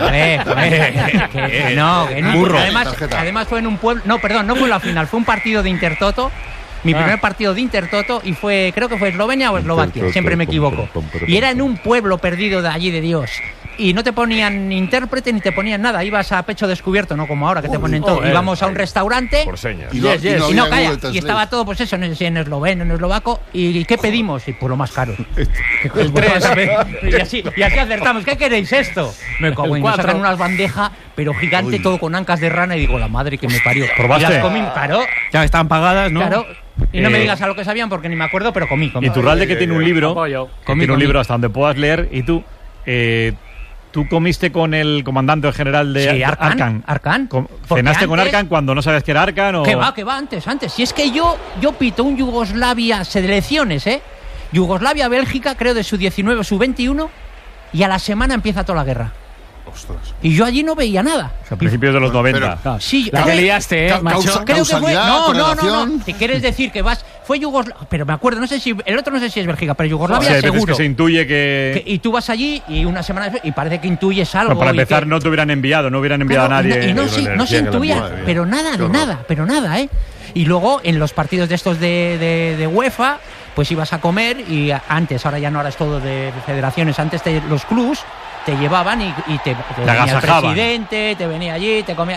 Además fue en un pueblo. No, perdón, no fue la final, fue un partido de Intertoto. Mi primer partido de Intertoto, y creo que fue Eslovenia o Eslovaquia, siempre me equivoco. Y era en un pueblo perdido de allí de Dios. Y no te ponían intérprete ni te ponían nada, ibas a pecho descubierto, no como ahora que te ponen todo. Íbamos a un restaurante por señas. Y estaba todo, pues eso, no sé si en esloveno, en eslovaco. ¿Y qué pedimos? Y pues lo más caro. El 3. Y así acertamos. ¿Qué queréis esto? Me cago en, sacan unas bandejas, pero gigante, todo con ancas de rana, y digo, la madre que me parió. ¿Probaste? Y las comí, claro. Ya estaban pagadas, ¿no? Claro. Y no me digas a lo que sabían, porque ni me acuerdo, pero comí. Y Iturralde, que tiene un libro, tiene un libro hasta donde puedas leer, y tú comiste con el comandante o general de Arkan. ¿Cenaste con Arkan cuando no sabías que era Arkan? O... Que va, antes. Si es que yo pito un Yugoslavia selecciones, Yugoslavia-Bélgica, creo de su 19 o su 21, y a la semana empieza toda la guerra. Ostras. Y yo allí no veía nada. A principios de los 90. Pero, sí, la que liaste, macho. Creo que fue. No. Si quieres decir que fue Yugoslavia. Pero me acuerdo, no sé si es Bélgica, pero Yugoslavia seguro. Que se intuye que. Y tú vas allí y una semana después, y parece que intuyes algo. Pero para empezar, no te hubieran enviado a nadie. Y no se intuía, pero nada, ¿eh? Y luego en los partidos de estos de UEFA, pues ibas a comer, y antes, ahora ya no, ahora es todo de federaciones, antes los clubs te llevaban y te venía el presidente, te venía allí, te comía.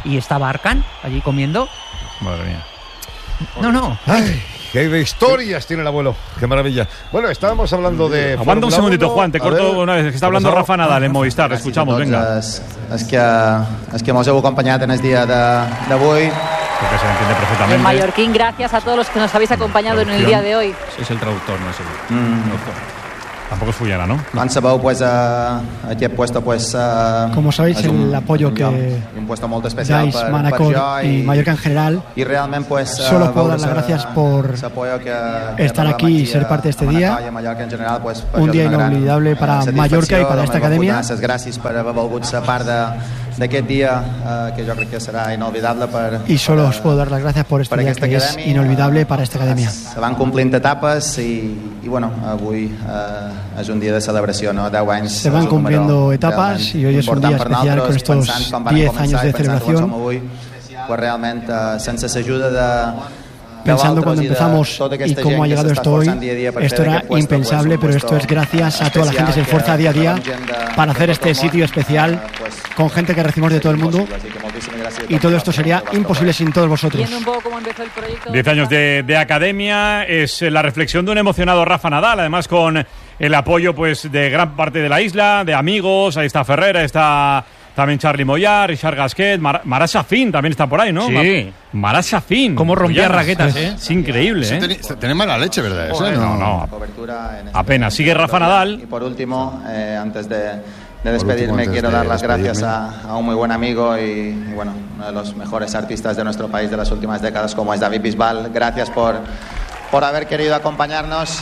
y estaba Arcán allí comiendo. Madre mía. No. Ay, qué de historias tiene el abuelo. Qué maravilla. Bueno, estábamos hablando de... Aguanta un segundito, Juan, te corto una vez, que está hablando Rafa Nadal en Movistar. Escuchamos, venga. És que mos heu acompanyat en el dia d'avui. Porque se le entiende En perfectamente. mallorquín, gracias a todos los que nos habéis acompañado en el día de hoy. Es el traductor, no es el Tampoco es Fullana, ¿no? Com sabeu, pues, aquí he puesto, pues... Como sabéis, és un el apoyo lloc, que un puesto molt especial dais per Manacor jo y Mallorca en general. Y realmente, pues, Solo puedo dar las gracias por estar aquí y ser parte de este día. Un día inolvidable para Mallorca y para esta academia. Gràcies per haver volgut ser part d'aquest dia, que jo crec que serà inolvidable per... Y solo os puedo dar las gracias por este día que es inolvidable para esta academia. Se van complint etapes i bueno, avui és un dia de celebració, no? 10 anys. Se van cumpliendo etapas y hoy es un día especial con estos 10 años de celebración. Pues realment, sense l'ajuda de... Pensando cuando empezamos y cómo ha llegado esto hoy, esto era impensable, pero esto es gracias a toda la gente que se esfuerza día a día para hacer este sitio especial con gente que recibimos de todo el mundo, y todo esto sería imposible sin todos vosotros. Viendo un poco cómo empezó el proyecto. 10 años de academia, es la reflexión de un emocionado Rafa Nadal, además con el apoyo pues de gran parte de la isla, de amigos. Ahí está Ferrer, está también Charly Moyà, Richard Gasquet, Marat Safin también está por ahí, ¿no? Sí. Marat Safin. Cómo rompía Fullana. raquetas, ¿eh? Es increíble, ¿eh? Tiene mala leche, ¿verdad? Eso, No. Apenas. Sigue Rafa Nadal. Y por último, antes de despedirme, quiero dar las gracias a un muy buen amigo y bueno, uno de los mejores artistas de nuestro país de las últimas décadas, como es David Bisbal. Gracias por haber querido acompañarnos.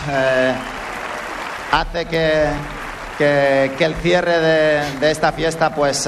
Hace que el cierre de esta fiesta pues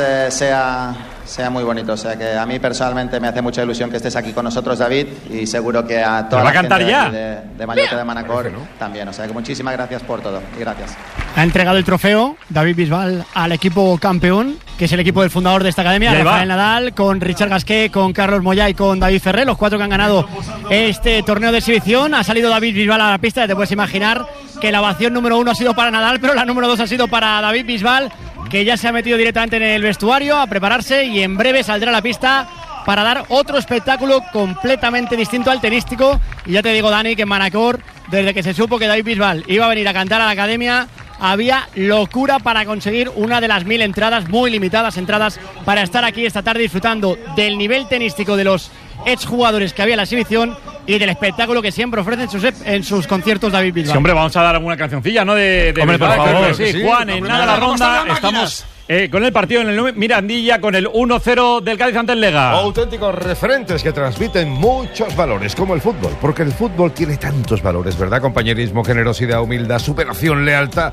sea muy bonito. O sea que a mí personalmente me hace mucha ilusión que estés aquí con nosotros, David, y seguro que a toda ¿Pero va la a cantar gente ya? de Mallorca, de Manacor, también. O sea que muchísimas gracias por todo y gracias. Ha entregado el trofeo David Bisbal al equipo campeón, que es el equipo del fundador de esta academia, Rafael Nadal, con Richard Gasquet, con Carlos Moyà y con David Ferrer, los 4 que han ganado este torneo de exhibición. Ha salido David Bisbal a la pista, y te puedes imaginar que la ovación número 1 ha sido para Nadal, pero la número 2 ha sido para David Bisbal, que ya se ha metido directamente en el vestuario a prepararse y en breve saldrá a la pista para dar otro espectáculo completamente distinto al tenístico. Y ya te digo, Dani, que en Manacor, desde que se supo que David Bisbal iba a venir a cantar a la academia, había locura para conseguir una de las 1000 entradas, muy limitadas entradas, para estar aquí esta tarde disfrutando del nivel tenístico de los exjugadores que había en la exhibición y del espectáculo que siempre ofrece en sus conciertos David Bisbal. Sí, hombre, vamos a dar alguna cancioncilla, ¿no? De Hombre, por Bisbal, favor. sí. Juan, en nada la ronda, estamos con el partido en el Mirandilla, con el 1-0 del Cádiz ante el Lega. Auténticos referentes que transmiten muchos valores, como el fútbol, porque el fútbol tiene tantos valores, ¿verdad? Compañerismo, generosidad, humildad, superación, lealtad.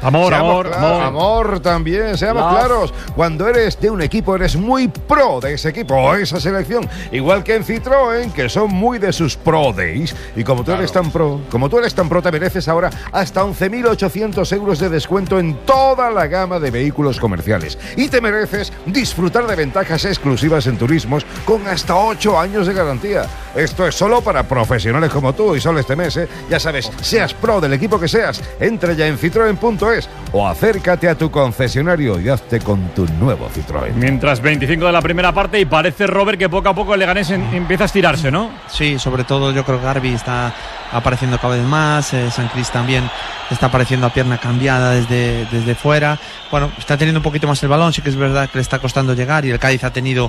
Amor también, seamos claros. Cuando eres de un equipo, eres muy pro de ese equipo o esa selección. Igual que en Citroën, que son muy de sus Pro Days. Y como tú eres tan pro, te mereces ahora hasta 11.800 euros de descuento en toda la gama de vehículos comerciales. Y te mereces disfrutar de ventajas exclusivas en turismos con hasta 8 años de garantía. Esto es solo para profesionales como tú, y solo este mes, ya sabes, seas pro del equipo que seas, entra ya en citroen.es o acércate a tu concesionario y hazte con tu nuevo Citroën. Mientras 25 de la primera parte, y parece, Robert, que poco a poco el Leganés empieza a estirarse, ¿no? Sí, sobre todo yo creo que Garbi está apareciendo cada vez más, San Cris también está apareciendo a pierna cambiada desde fuera. Bueno, está teniendo un poquito más el balón, sí que es verdad que le está costando llegar, y el Cádiz ha tenido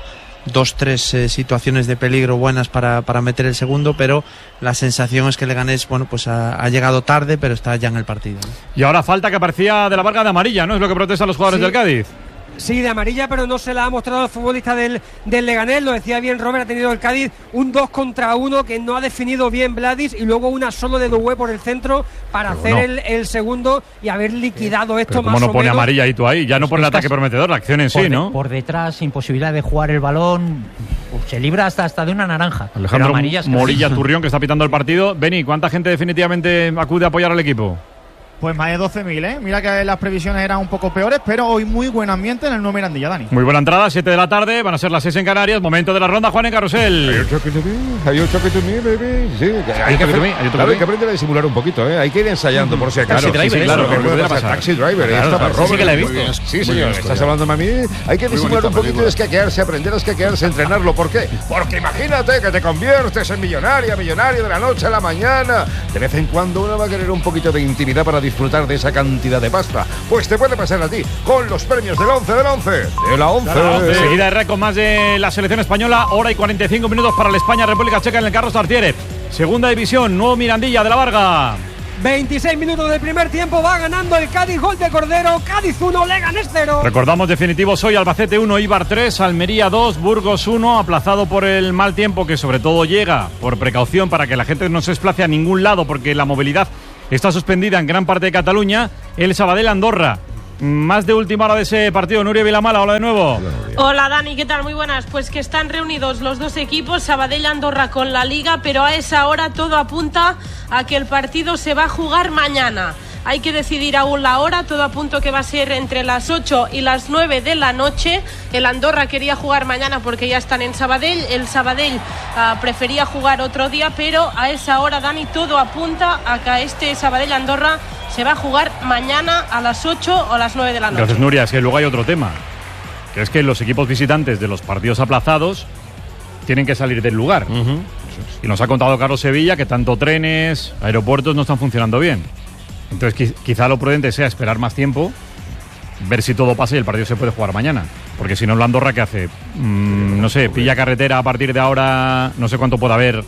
2-3 situaciones de peligro buenas para meter el segundo, pero la sensación es que el Leganés, bueno, pues ha llegado tarde, pero está ya en el partido, ¿no? Y ahora falta que aparecía de la Varga de amarilla, ¿no? Es lo que protestan los jugadores del Cádiz. Sí, de amarilla, pero no se la ha mostrado al futbolista del Leganés. Lo decía bien Robert, ha tenido el Cádiz un 2 contra 1 que no ha definido bien Vladis, y luego una solo de Doué por el centro para hacer el segundo y haber liquidado esto. Pero ¿cómo no pone amarilla y tú ahí? Ya no por el ataque prometedor, la acción en sí, ¿no? Por detrás, sin posibilidad de jugar el balón, se libra hasta de una naranja. Alejandro Morilla Turrión, que está pitando el partido. Beni, ¿cuánta gente definitivamente acude a apoyar al equipo? Pues más de 12.000, ¿eh? Mira que las previsiones eran un poco peores, pero hoy muy buen ambiente en el nuevo Mirandilla, Dani. Muy buena entrada, 7 de la tarde, van a ser las 6 en Canarias, momento de la ronda, Juan en Carrusel. Hay un choque to me, baby. Sí, hay que aprender a disimular un poquito, ¿eh? Hay que ir ensayando por si acaso. Taxi Driver, claro, que puede pasar. Taxi Driver, Sí que la he visto. Sí, señor, estás hablando a mí. Hay que disimular un poquito, escaquearse, aprender a escaquearse, entrenarlo. ¿Por qué? Porque imagínate que te conviertes en millonario de la noche a la mañana. De vez en cuando uno va a querer un poquito de intimidad para disfrutar de esa cantidad de pasta. Pues te puede pasar a ti con los premios del 11 del 11. De la 11. Seguida de récord más de la selección española, hora y 45 minutos para el España-República Checa en el Carlos Tartiere. Segunda división, nuevo Mirandilla de la Varga. 26 minutos del primer tiempo, va ganando el Cádiz, gol de Cordero, Cádiz 1, Leganés 0. Recordamos definitivos hoy: Albacete 1, Eibar 3, Almería 2, Burgos 1, aplazado por el mal tiempo que sobre todo llega por precaución para que la gente no se desplace a ningún lado porque la movilidad está suspendida en gran parte de Cataluña, el Sabadell-Andorra. Más de última hora de ese partido, Nuria Vilamala, hola de nuevo. Hola Dani, ¿qué tal? Muy buenas. Pues que están reunidos los dos equipos, Sabadell-Andorra con la Liga, pero a esa hora todo apunta a que el partido se va a jugar mañana. Hay que decidir aún la hora, todo apunta que va a ser entre las 8 y las 9 de la noche. El Andorra quería jugar mañana porque ya están en Sabadell, el Sabadell prefería jugar otro día, pero a esa hora, Dani, todo apunta a que este Sabadell-Andorra se va a jugar mañana a las 8 o las 9 de la noche. Gracias, Nuria. Es que luego hay otro tema, que es que los equipos visitantes de los partidos aplazados tienen que salir del lugar. Y nos ha contado Carlos Sevilla que tanto trenes, aeropuertos no están funcionando bien. Entonces quizá lo prudente sea esperar más tiempo, ver si todo pasa y el partido se puede jugar mañana. Porque si no, la Andorra, ¿qué hace? No sé, pilla carretera a partir de ahora, no sé cuánto puede haber.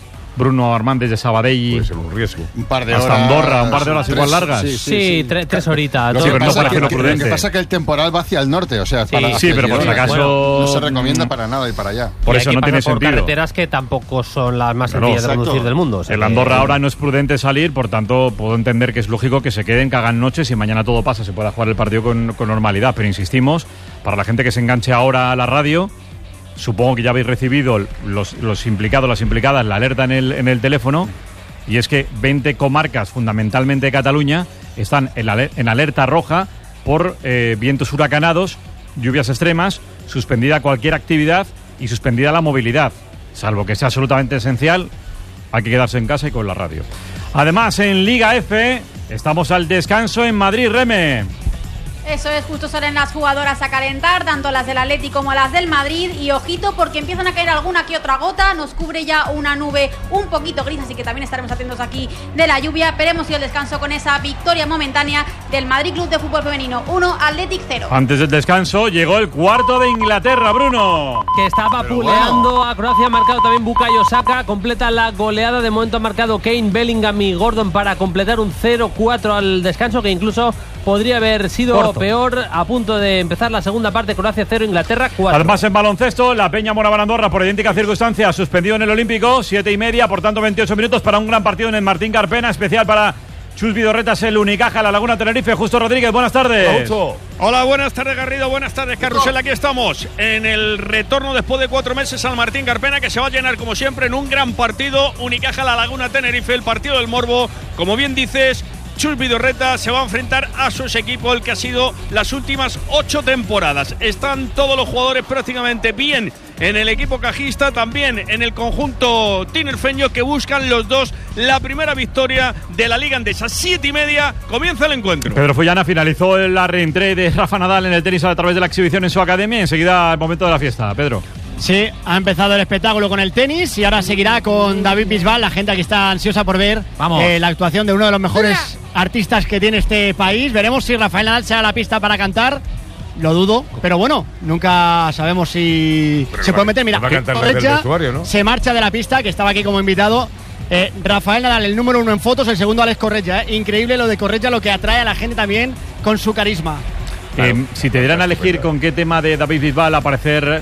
Bruno Armán desde Sabadell. Puede ser un riesgo. Un par de hasta horas. Andorra, un par de horas igual largas. Sí, 3 horitas. No, sí, pero no parece lo prudente. Lo que pasa es que el temporal va hacia el norte, o sea, sí, pero por si acaso no se recomienda para nada ir para allá. Por eso no tiene por sentido. Carreteras que tampoco son las más sencillas de conducir del mundo. O sea, el Andorra ahora no es prudente salir, por tanto puedo entender que es lógico que se queden, que hagan noches y mañana todo pasa, se pueda jugar el partido con normalidad. Pero insistimos, para la gente que se enganche ahora a la radio, supongo que ya habéis recibido los implicados, las implicadas, la alerta en el teléfono, y es que 20 comarcas, fundamentalmente de Cataluña, están en alerta roja por vientos huracanados, lluvias extremas, suspendida cualquier actividad y suspendida la movilidad. Salvo que sea absolutamente esencial, hay que quedarse en casa y con la radio. Además, en Liga F, estamos al descanso en Madrid, Reme. Eso es, justo salen las jugadoras a calentar, tanto las del Atleti como las del Madrid, y ojito porque empiezan a caer alguna que otra gota, nos cubre ya una nube un poquito gris, así que también estaremos atentos aquí de la lluvia, pero hemos ido al descanso con esa victoria momentánea del Madrid Club de Fútbol Femenino, 1, Athletic 0. Antes del descanso llegó el cuarto de Inglaterra, Bruno. Que estaba puleando a Croacia, ha marcado también Bukayo Saka, completa la goleada, de momento ha marcado Kane, Bellingham y Gordon para completar un 0-4 al descanso, que incluso podría haber sido peor. A punto de empezar la segunda parte, Croacia 0, Inglaterra 4. Además, en baloncesto, la Peña Moraván Andorra, por idéntica circunstancia, suspendido en el Olímpico, 7:30, por tanto 28 minutos para un gran partido en el Martín Carpena, especial para Chus Vidorretas, el Unicaja, la Laguna Tenerife. Justo Rodríguez, buenas tardes. Hola, buenas tardes Garrido, buenas tardes Carrusel, aquí estamos en el retorno después de 4 meses al Martín Carpena, que se va a llenar como siempre en un gran partido, Unicaja, la Laguna Tenerife, el partido del Morbo, como bien dices. Chus Vidorreta se va a enfrentar a su equipo, el que ha sido las últimas 8 temporadas. Están todos los jugadores prácticamente bien en el equipo cajista, también en el conjunto tinerfeño, que buscan los dos la primera victoria de la Liga Andesa. 7:30, comienza el encuentro. Pedro Follana finalizó la reentrée de Rafa Nadal en el tenis a través de la exhibición en su academia. Enseguida el momento de la fiesta, Pedro. Sí, ha empezado el espectáculo con el tenis y ahora seguirá con David Bisbal. La gente aquí está ansiosa por ver la actuación de uno de los mejores artistas que tiene este país. Veremos si Rafael Nadal se da la pista para cantar. Lo dudo, pero bueno, nunca sabemos si se puede meter. Mira, Corretja, ¿no? Se marcha de la pista, que estaba aquí como invitado. Rafael Nadal, el número 1 en fotos, el segundo Alex Corretja. Increíble lo de Corretja, lo que atrae a la gente también con su carisma. Claro. Si te dieran a elegir con qué tema de David Bisbal aparecer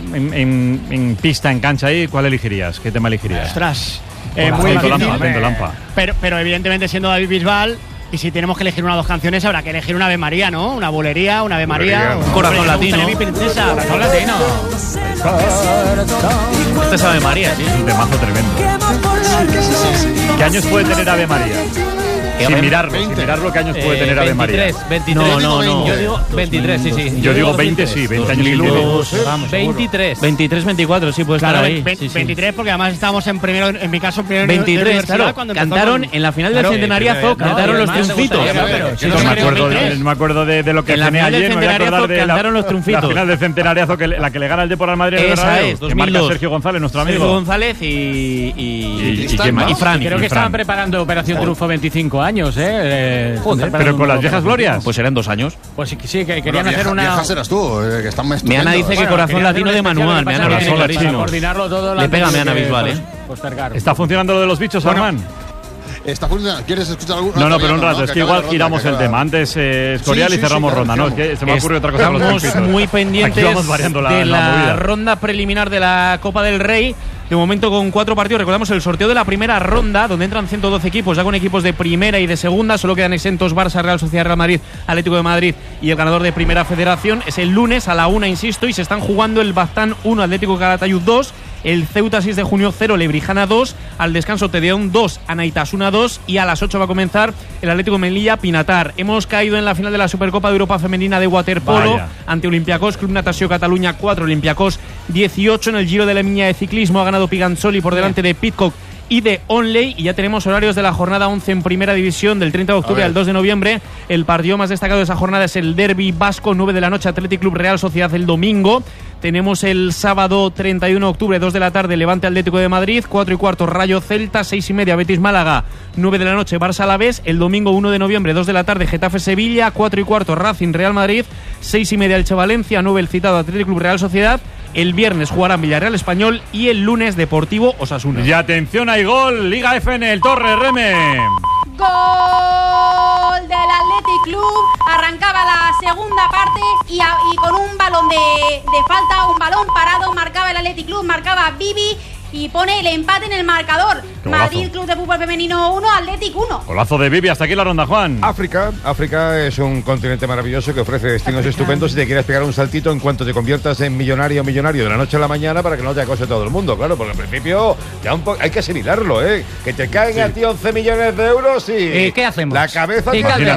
en pista, en cancha ahí, ¿cuál elegirías? ¿Qué tema elegirías? Ostras, muy difícil. Lampa. Pero evidentemente siendo David Bisbal, y si tenemos que elegir una o dos canciones, habrá que elegir una Ave María, ¿no? Una bolería, una Ave María. Un corazón latino. Mi princesa, corazón latino. Este es Ave María, sí. Es un temazo tremendo. ¿Qué años puede tener Ave María? Sin mirarlo, ¿qué años puede tener Ave María? 23. No. Yo digo 23, sí. Yo digo 20, sí, 20 años sin vamos, 23. 23, 24, sí, puede Claro, estar ahí. 23, porque además estábamos en primero, en mi caso, en primero 23, de universidad, claro. cuando Cantaron en la final del centenariazo, cantaron los triunfitos. No me acuerdo de lo que cené ayer. Me voy a acordar de cantaron los triunfitos. La final del centenariazo, la que le gana el Depor al Madrid. Esa es, 2002. Que marca Sergio González, nuestro amigo. Sergio González y Fran. Creo que estaban preparando Operación Triunfo 25 años, Pero con las viejas glorias. Pues eran 2 años. Pues sí, que querían hacer una. Viejas eras tú, que están más Meana dice que corazón latino de manual. Meana coordinarlo todo. Le pega Meana visual, ¿Está funcionando lo de los bichos, Armán? Está funcionando. ¿Quieres escuchar algo? No, pero un rato. Es que igual giramos el tema. Antes Escorial y cerramos ronda, ¿no? Es que se me ocurre otra cosa. Estamos muy pendientes de la ronda preliminar de la Copa del Rey. De momento con 4 partidos. Recordamos el sorteo de la primera ronda, donde entran 112 equipos, ya con equipos de primera y de segunda. Solo quedan exentos Barça, Real Sociedad, Real Madrid, Atlético de Madrid y el ganador de Primera Federación. Es el lunes a la 1, insisto, y se están jugando el Baztán 1, Atlético Calatayud 2, el Ceuta 6 de junio 0, Lebrijana 2, al descanso Tedeón 2, Anaitasuna 2, y a las 8 va a comenzar el Atlético Melilla Pinatar. Hemos caído en la final de la Supercopa de Europa Femenina de waterpolo ante Olympiacos, Club Natació Cataluña 4, Olympiacos 18. En el Giro de la Miña de ciclismo ha ganado Piganzoli por delante de Pidcock y de Onley, y ya tenemos horarios de la jornada 11 en Primera División del 30 de octubre al 2 de noviembre. El partido más destacado de esa jornada es el Derbi Vasco, 9 de la noche, Athletic Club Real Sociedad el domingo. Tenemos el sábado 31 de octubre, 2 de la tarde, Levante Atlético de Madrid, 4 y cuarto, Rayo Celta, 6 y media, Betis Málaga, 9 de la noche, Barça Alavés. El domingo 1 de noviembre, 2 de la tarde, Getafe Sevilla, 4 y cuarto, Racing Real Madrid, 6 y media, Elche Valencia, 9 el citado Athletic Club Real Sociedad. El viernes jugarán Villarreal Español y el lunes Deportivo Osasuna. Y atención, hay gol, Liga FN, el Torre Reme. Gol del Athletic Club. Arrancaba la segunda parte y con un balón de falta, un balón parado, marcaba el Athletic Club, marcaba Bibi y pone el empate en el marcador. Madrid Club de Fútbol Femenino 1, Athletic 1. Golazo de Bibi, hasta aquí la ronda, Juan. África es un continente maravilloso que ofrece destinos estupendos. Si te quieres pegar un saltito en cuanto te conviertas en millonario de la noche a la mañana, para que no te acose todo el mundo, claro, porque al principio ya hay que asimilarlo, que te caen a ti 11 millones de euros y ¿qué hacemos? La cabeza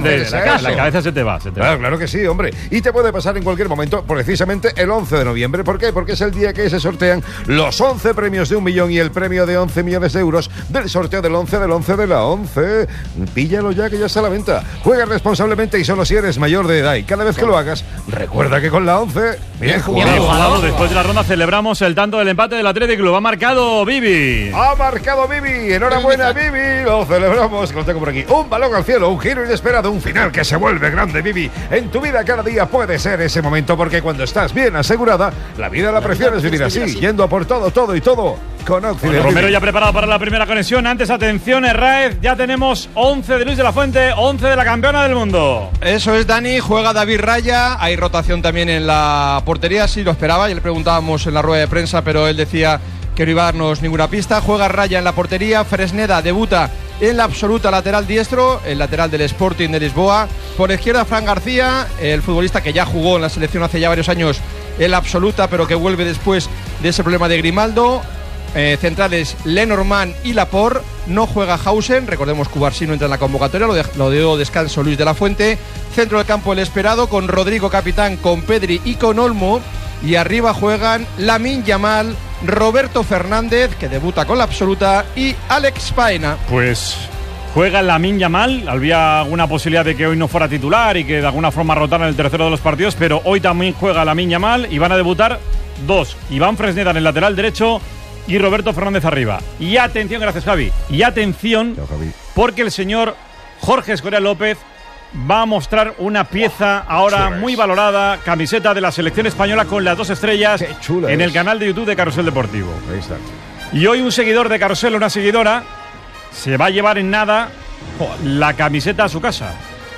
la cabeza se te va. Claro que sí, hombre. Y te puede pasar en cualquier momento, precisamente el 11 de noviembre. ¿Por qué? Porque es el día que se sortean los 11 premios de 1 millón y el premio de 11 millones de euros del sorteo del 11 de la 11. Píllalo ya, que ya está a la venta. Juega responsablemente y solo si eres mayor de edad. Y cada vez que lo hagas, recuerda que con la 11, bien jugado. Después de la ronda celebramos el tanto del empate del Athletic Club. Ha marcado Bibi. Enhorabuena, Bibi. Lo celebramos. Lo tengo por aquí. Un balón al cielo, un giro inesperado, un final que se vuelve grande, Bibi. En tu vida cada día puede ser ese momento, porque cuando estás bien asegurada, la vida la prefieres vivir así, yendo a por todo con Occident. Romero ya preparado para la primera conexión. Antes, atención, Herráez, ya tenemos 11 de Luis de la Fuente, 11 de la campeona del mundo. Eso es, Dani, juega David Raya, hay rotación también en la portería, sí lo esperaba, ya le preguntábamos en la rueda de prensa, pero él decía que no iba a darnos ninguna pista. Juega Raya en la portería, Fresneda debuta en la absoluta, lateral diestro, el lateral del Sporting de Lisboa. Por la izquierda, Fran García, el futbolista que ya jugó en la selección hace ya varios años en la absoluta, pero que vuelve después de ese problema de Grimaldo. Centrales Lenormand y Laporte. No juega Hausen, recordemos que Cubarsí no entra en la convocatoria, lo dio descanso Luis de la Fuente. Centro del campo el esperado, con Rodrigo capitán, con Pedri y con Olmo. Y arriba juegan Lamine Yamal, Roberto Fernández, que debuta con la absoluta, y Alex Paena. Pues juega Lamine Yamal. Había alguna posibilidad de que hoy no fuera titular y que de alguna forma rotara en el tercero de los partidos, pero hoy también juega Lamine Yamal y van a debutar dos: Iván Fresneda en el lateral derecho y Roberto Fernández arriba. Y atención, gracias Javi, y atención, porque el señor Jorge Escorial López va a mostrar una pieza ahora muy valorada, camiseta de la selección española con las 2 estrellas en el canal de YouTube de Carrusel Deportivo. Ahí está. Y hoy un seguidor de Carrusel, una seguidora, se va a llevar en nada la camiseta a su casa.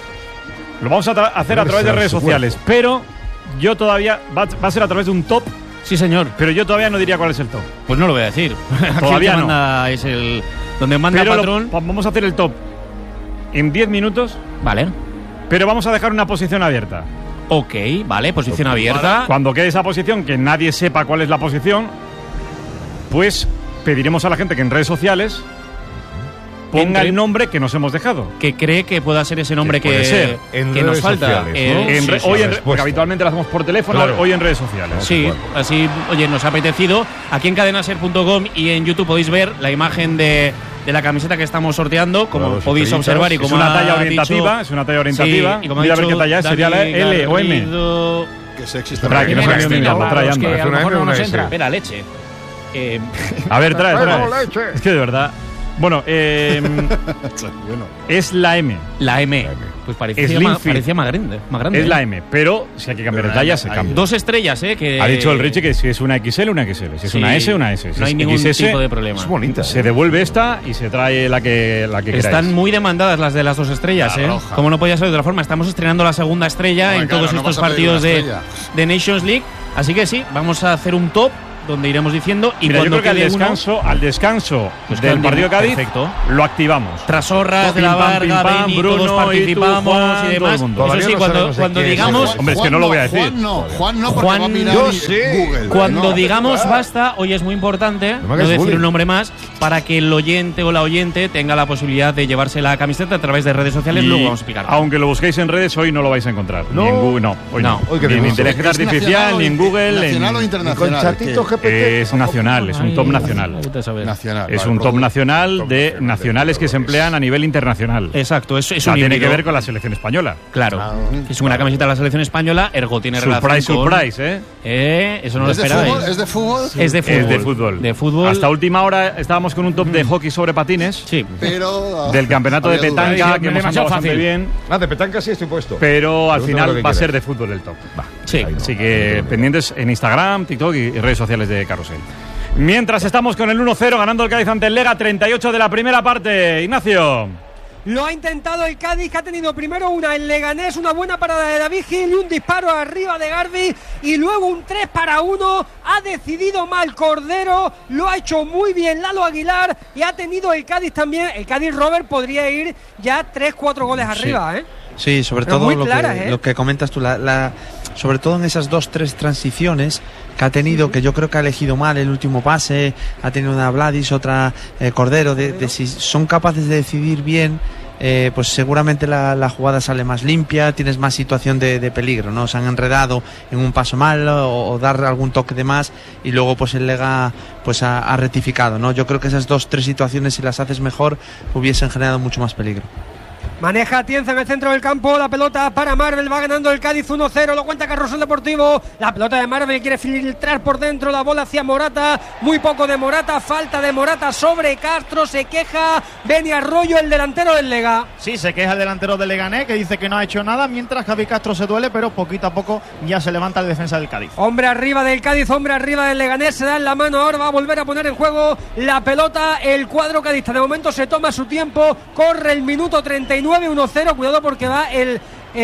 Lo vamos a hacer a través de redes sociales, pero yo todavía va a ser a través de un top. Sí, señor. Pero yo todavía no diría cuál es el top. Pues no lo voy a decir. Todavía no. Manda es el donde manda pero patrón. Vamos a hacer el top en 10 minutos. Vale. Pero vamos a dejar una posición abierta. Ok, vale, posición abierta. Cuando quede esa posición, que nadie sepa cuál es la posición, pues pediremos a la gente que en redes sociales ponga el nombre que nos hemos dejado. Que cree que pueda ser ese nombre puede ser. que nos falta. Porque habitualmente lo hacemos por teléfono, hoy en redes sociales. Sí, así, oye, nos ha apetecido. Aquí en cadenaser.com y en YouTube podéis ver la imagen de la camiseta que estamos sorteando, como podéis observar. Y como es una talla orientativa, Sí, y como mira a ver qué talla es, sería la L o M. Que sexy está. Trae, que no sabía mirarlo, trae, anda. A lo mejor no nos entra. Espera, leche. A ver, trae. Es que de verdad. Bueno, es la M. La M. Pues parecía más grande. Es la M, pero si hay que cambiar de talla, se cambia. 2 estrellas, que ha dicho el Richie que si es una XL, una XL. Si es una S, una S. Si no hay ningún tipo de problema. Es bonita. Se devuelve esta y se trae la que queráis. Están muy demandadas las de las 2 estrellas, Como no podía ser de otra forma. Estamos estrenando la segunda estrella en todos estos partidos de Nations League. Así que sí, vamos a hacer un top donde iremos diciendo. Y cuando yo creo que al descanso del partido de Cádiz, lo activamos. Trasorras, de la Varga, Beni, Bruno, todos participamos Juan, y demás. Eso sí, cuando digamos. Hombre, es que no lo voy a decir. Juan no, porque va a mirar Google. Cuando digamos basta, hoy es muy importante no decir un nombre más, para que el oyente o la oyente tenga la posibilidad de llevarse la camiseta a través de redes sociales. Luego vamos a explicar. Aunque lo busquéis en redes, hoy no lo vais a encontrar. Ni en Google, hoy no. Ni en inteligencia artificial, ni en Google. ¿Nacional o internacional? Es nacional, es un top nacional. Es un top nacional de nacionales que se emplean a nivel internacional. Exacto, es tiene que ver con la selección española. Claro, es una camiseta de la selección española, ergo tiene relación con... Surprise, eso no lo esperabais. ¿Es de fútbol? Es de fútbol. Hasta última hora estábamos con un top de hockey sobre patines. Sí. Pero del campeonato de petanca, que hemos andado bastante bien. De petanca sí estoy puesto. Pero al final va a ser de fútbol el top. Sí. Así que pendientes en Instagram, TikTok y redes sociales de Carrusel. Mientras estamos con el 1-0 ganando el Cádiz ante el Lega, 38 de la primera parte. Ignacio. Lo ha intentado el Cádiz, que ha tenido primero el Leganés, una buena parada de David Gil y un disparo arriba de Garbi, y luego un 3-1. Ha decidido mal Cordero, lo ha hecho muy bien Lalo Aguilar, y ha tenido el Cádiz también. El Cádiz, Robert, podría ir ya 3-4 goles arriba, Sí, sobre pero todo lo que comentas tú, sobre todo en esas 2-3 transiciones que ha tenido, que yo creo que ha elegido mal el último pase, ha tenido una Vladis, otra Cordero, de si son capaces de decidir bien, pues seguramente la jugada sale más limpia, tienes más situación de peligro, ¿no? Se han enredado en un paso mal o dar algún toque de más, y luego pues el Lega pues ha rectificado, ¿no? Yo creo que esas 2-3 situaciones, si las haces mejor, hubiesen generado mucho más peligro. Maneja Atienza en el centro del campo, la pelota para Marvel, va ganando el Cádiz 1-0, lo cuenta Carrusel Deportivo, la pelota de Marvel quiere filtrar por dentro, la bola hacia Morata, muy poco de Morata, falta de Morata sobre Castro, se queja Beni Arroyo, el delantero del Lega. Sí, se queja el delantero del Leganés, que dice que no ha hecho nada, mientras Javi Castro se duele, pero poquito a poco ya se levanta el defensa del Cádiz. Hombre arriba del Cádiz, hombre arriba del Leganés, se da en la mano, ahora va a volver a poner en juego la pelota el cuadro cadista, de momento se toma su tiempo, corre el minuto 39, 1-0, cuidado porque va el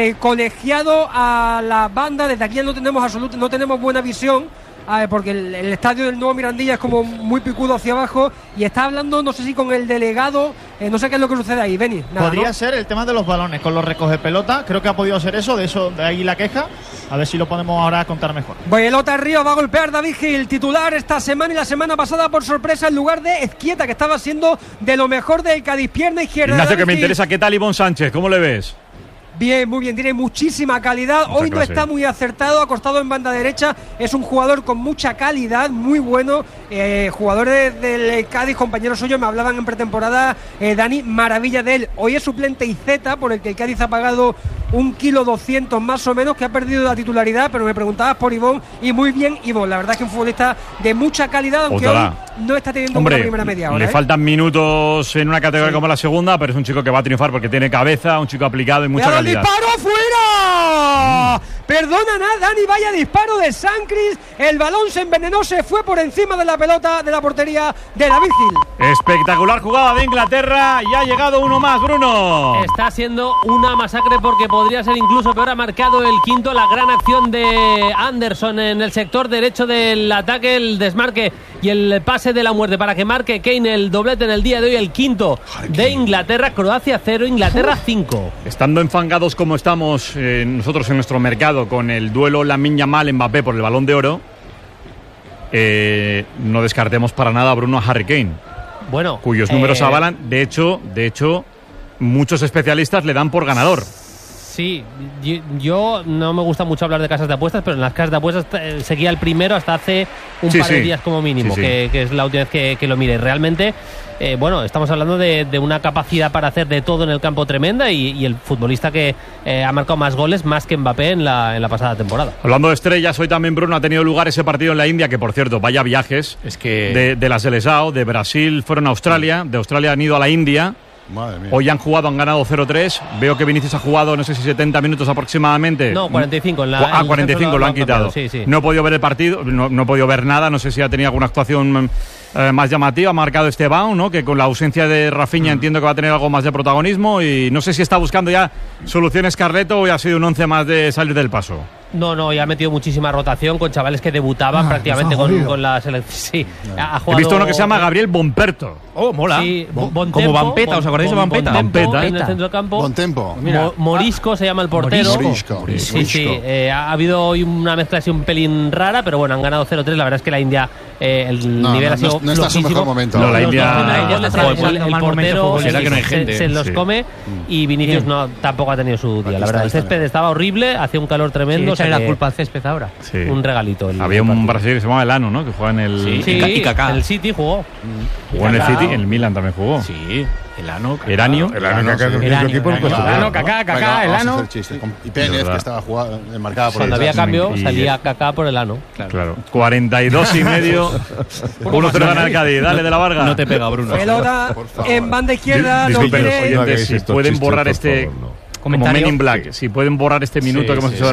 colegiado a la banda. Desde aquí no tenemos buena visión, porque el estadio del Nuevo Mirandilla es como muy picudo hacia abajo, y está hablando, no sé si con el delegado, no sé qué es lo que sucede ahí, Beni. Podría ser el tema de los balones con los recoge pelota, creo que ha podido ser eso, de ahí la queja, a ver si lo podemos ahora contar mejor. Pelota arriba, va a golpear David Gil, titular esta semana y la semana pasada por sorpresa en lugar de Ezquieta, que estaba siendo de lo mejor del Cádiz, pierna izquierda. Ignacio, que me interesa, ¿qué tal Ivonne Sánchez? ¿Cómo le ves? Bien, muy bien, tiene muchísima calidad. Hoy no está muy acertado, acostado en banda derecha. Es un jugador con mucha calidad, muy bueno. Jugadores del Cádiz, compañeros suyos, me hablaban en pretemporada, Dani, maravilla de él. Hoy es suplente IZ, por el que el Cádiz ha pagado 1,2 kg más o menos, que ha perdido la titularidad, pero me preguntabas por Ivonne, y muy bien Ivonne. La verdad es que es un futbolista de mucha calidad, aunque hoy no está teniendo una primera media hora. Le faltan minutos en una categoría como la segunda, pero es un chico que va a triunfar porque tiene cabeza, un chico aplicado y mucha calidad. ¡Disparo fuera! Perdona nada, Dani, vaya disparo de Sancris. El balón se envenenó, se fue por encima de la pelota de la portería de David Gil. Espectacular jugada de Inglaterra, y ha llegado uno más, Bruno. Está siendo una masacre porque podría ser incluso peor. Ha marcado el quinto, la gran acción de Anderson en el sector derecho del ataque, el desmarque y el pase de la muerte para que marque Kane el doblete en el día de hoy, el quinto de Inglaterra. Croacia 0, Inglaterra 5. Estando enfangados como estamos nosotros en nuestro mercado con el duelo Lamine Yamal-Mbappé por el Balón de Oro, no descartemos para nada a Bruno, a Harry Kane. Bueno, cuyos números avalan. De hecho, muchos especialistas le dan por ganador. Sí, yo no me gusta mucho hablar de casas de apuestas, pero en las casas de apuestas seguía el primero hasta hace un par de días como mínimo, que es la última vez que lo mire. Realmente, bueno, estamos hablando de una capacidad para hacer de todo en el campo tremenda y el futbolista que ha marcado más goles, más que Mbappé en la pasada temporada. Hablando de estrellas, hoy también, Bruno, ha tenido lugar ese partido en la India, que por cierto, vaya viajes. Es que de la Seleção, de Brasil fueron a Australia, de Australia han ido a la India. Madre mía. Hoy han ganado 0-3. Veo que Vinicius ha jugado, no sé si 70 minutos aproximadamente. No, 45. 45 lo han quitado. Sí. No he podido ver el partido, no he podido ver nada. No sé si ha tenido alguna actuación más llamativa. Ha marcado Esteban, ¿no? Que con la ausencia de Rafinha entiendo que va a tener algo más de protagonismo. Y no sé si está buscando ya soluciones Carleto o ha sido un 11 más de salir del paso. No, y ha metido muchísima rotación con chavales que debutaban prácticamente con la selección. Sí, ha jugado... He visto uno que se llama Gabriel Bonperto. Oh, mola. Sí, como Vampeta, ¿os acordáis de Vampeta? Vampeta, en el centro del campo. Buen tempo. Morisco se llama el portero. Morisco. Sí. Ha habido hoy una mezcla así un pelín rara, pero bueno, han ganado 0-3. La verdad es que la India, el nivel ha sido no está en su mejor momento. No, la India... El portero será que no hay gente. Se los come y Vinicius tampoco ha tenido su día. La verdad, el césped estaba horrible, hacía un calor tremendo. Echarle la culpa al césped ahora. Sí. Un regalito. Había un brasileño que se llamaba Elano, ¿no? Que juega en el... y Kaká. El City jugó. Jugó en el City, en el Milan también jugó. Sí, Elano, Eranio. Kaká, Elano. Y Pérez, que estaba jugando, marcada por Cuando había cambio, salía Kaká por Elano. Claro. 42,5. 1-0 gana el Cádiz. Dale, de la Varga. No te pega, Bruno. Pelota en banda izquierda. Disculpen, lo los quiere... oyentes, si pueden borrar este... Como Men in Black, si pueden borrar este minuto que hemos hecho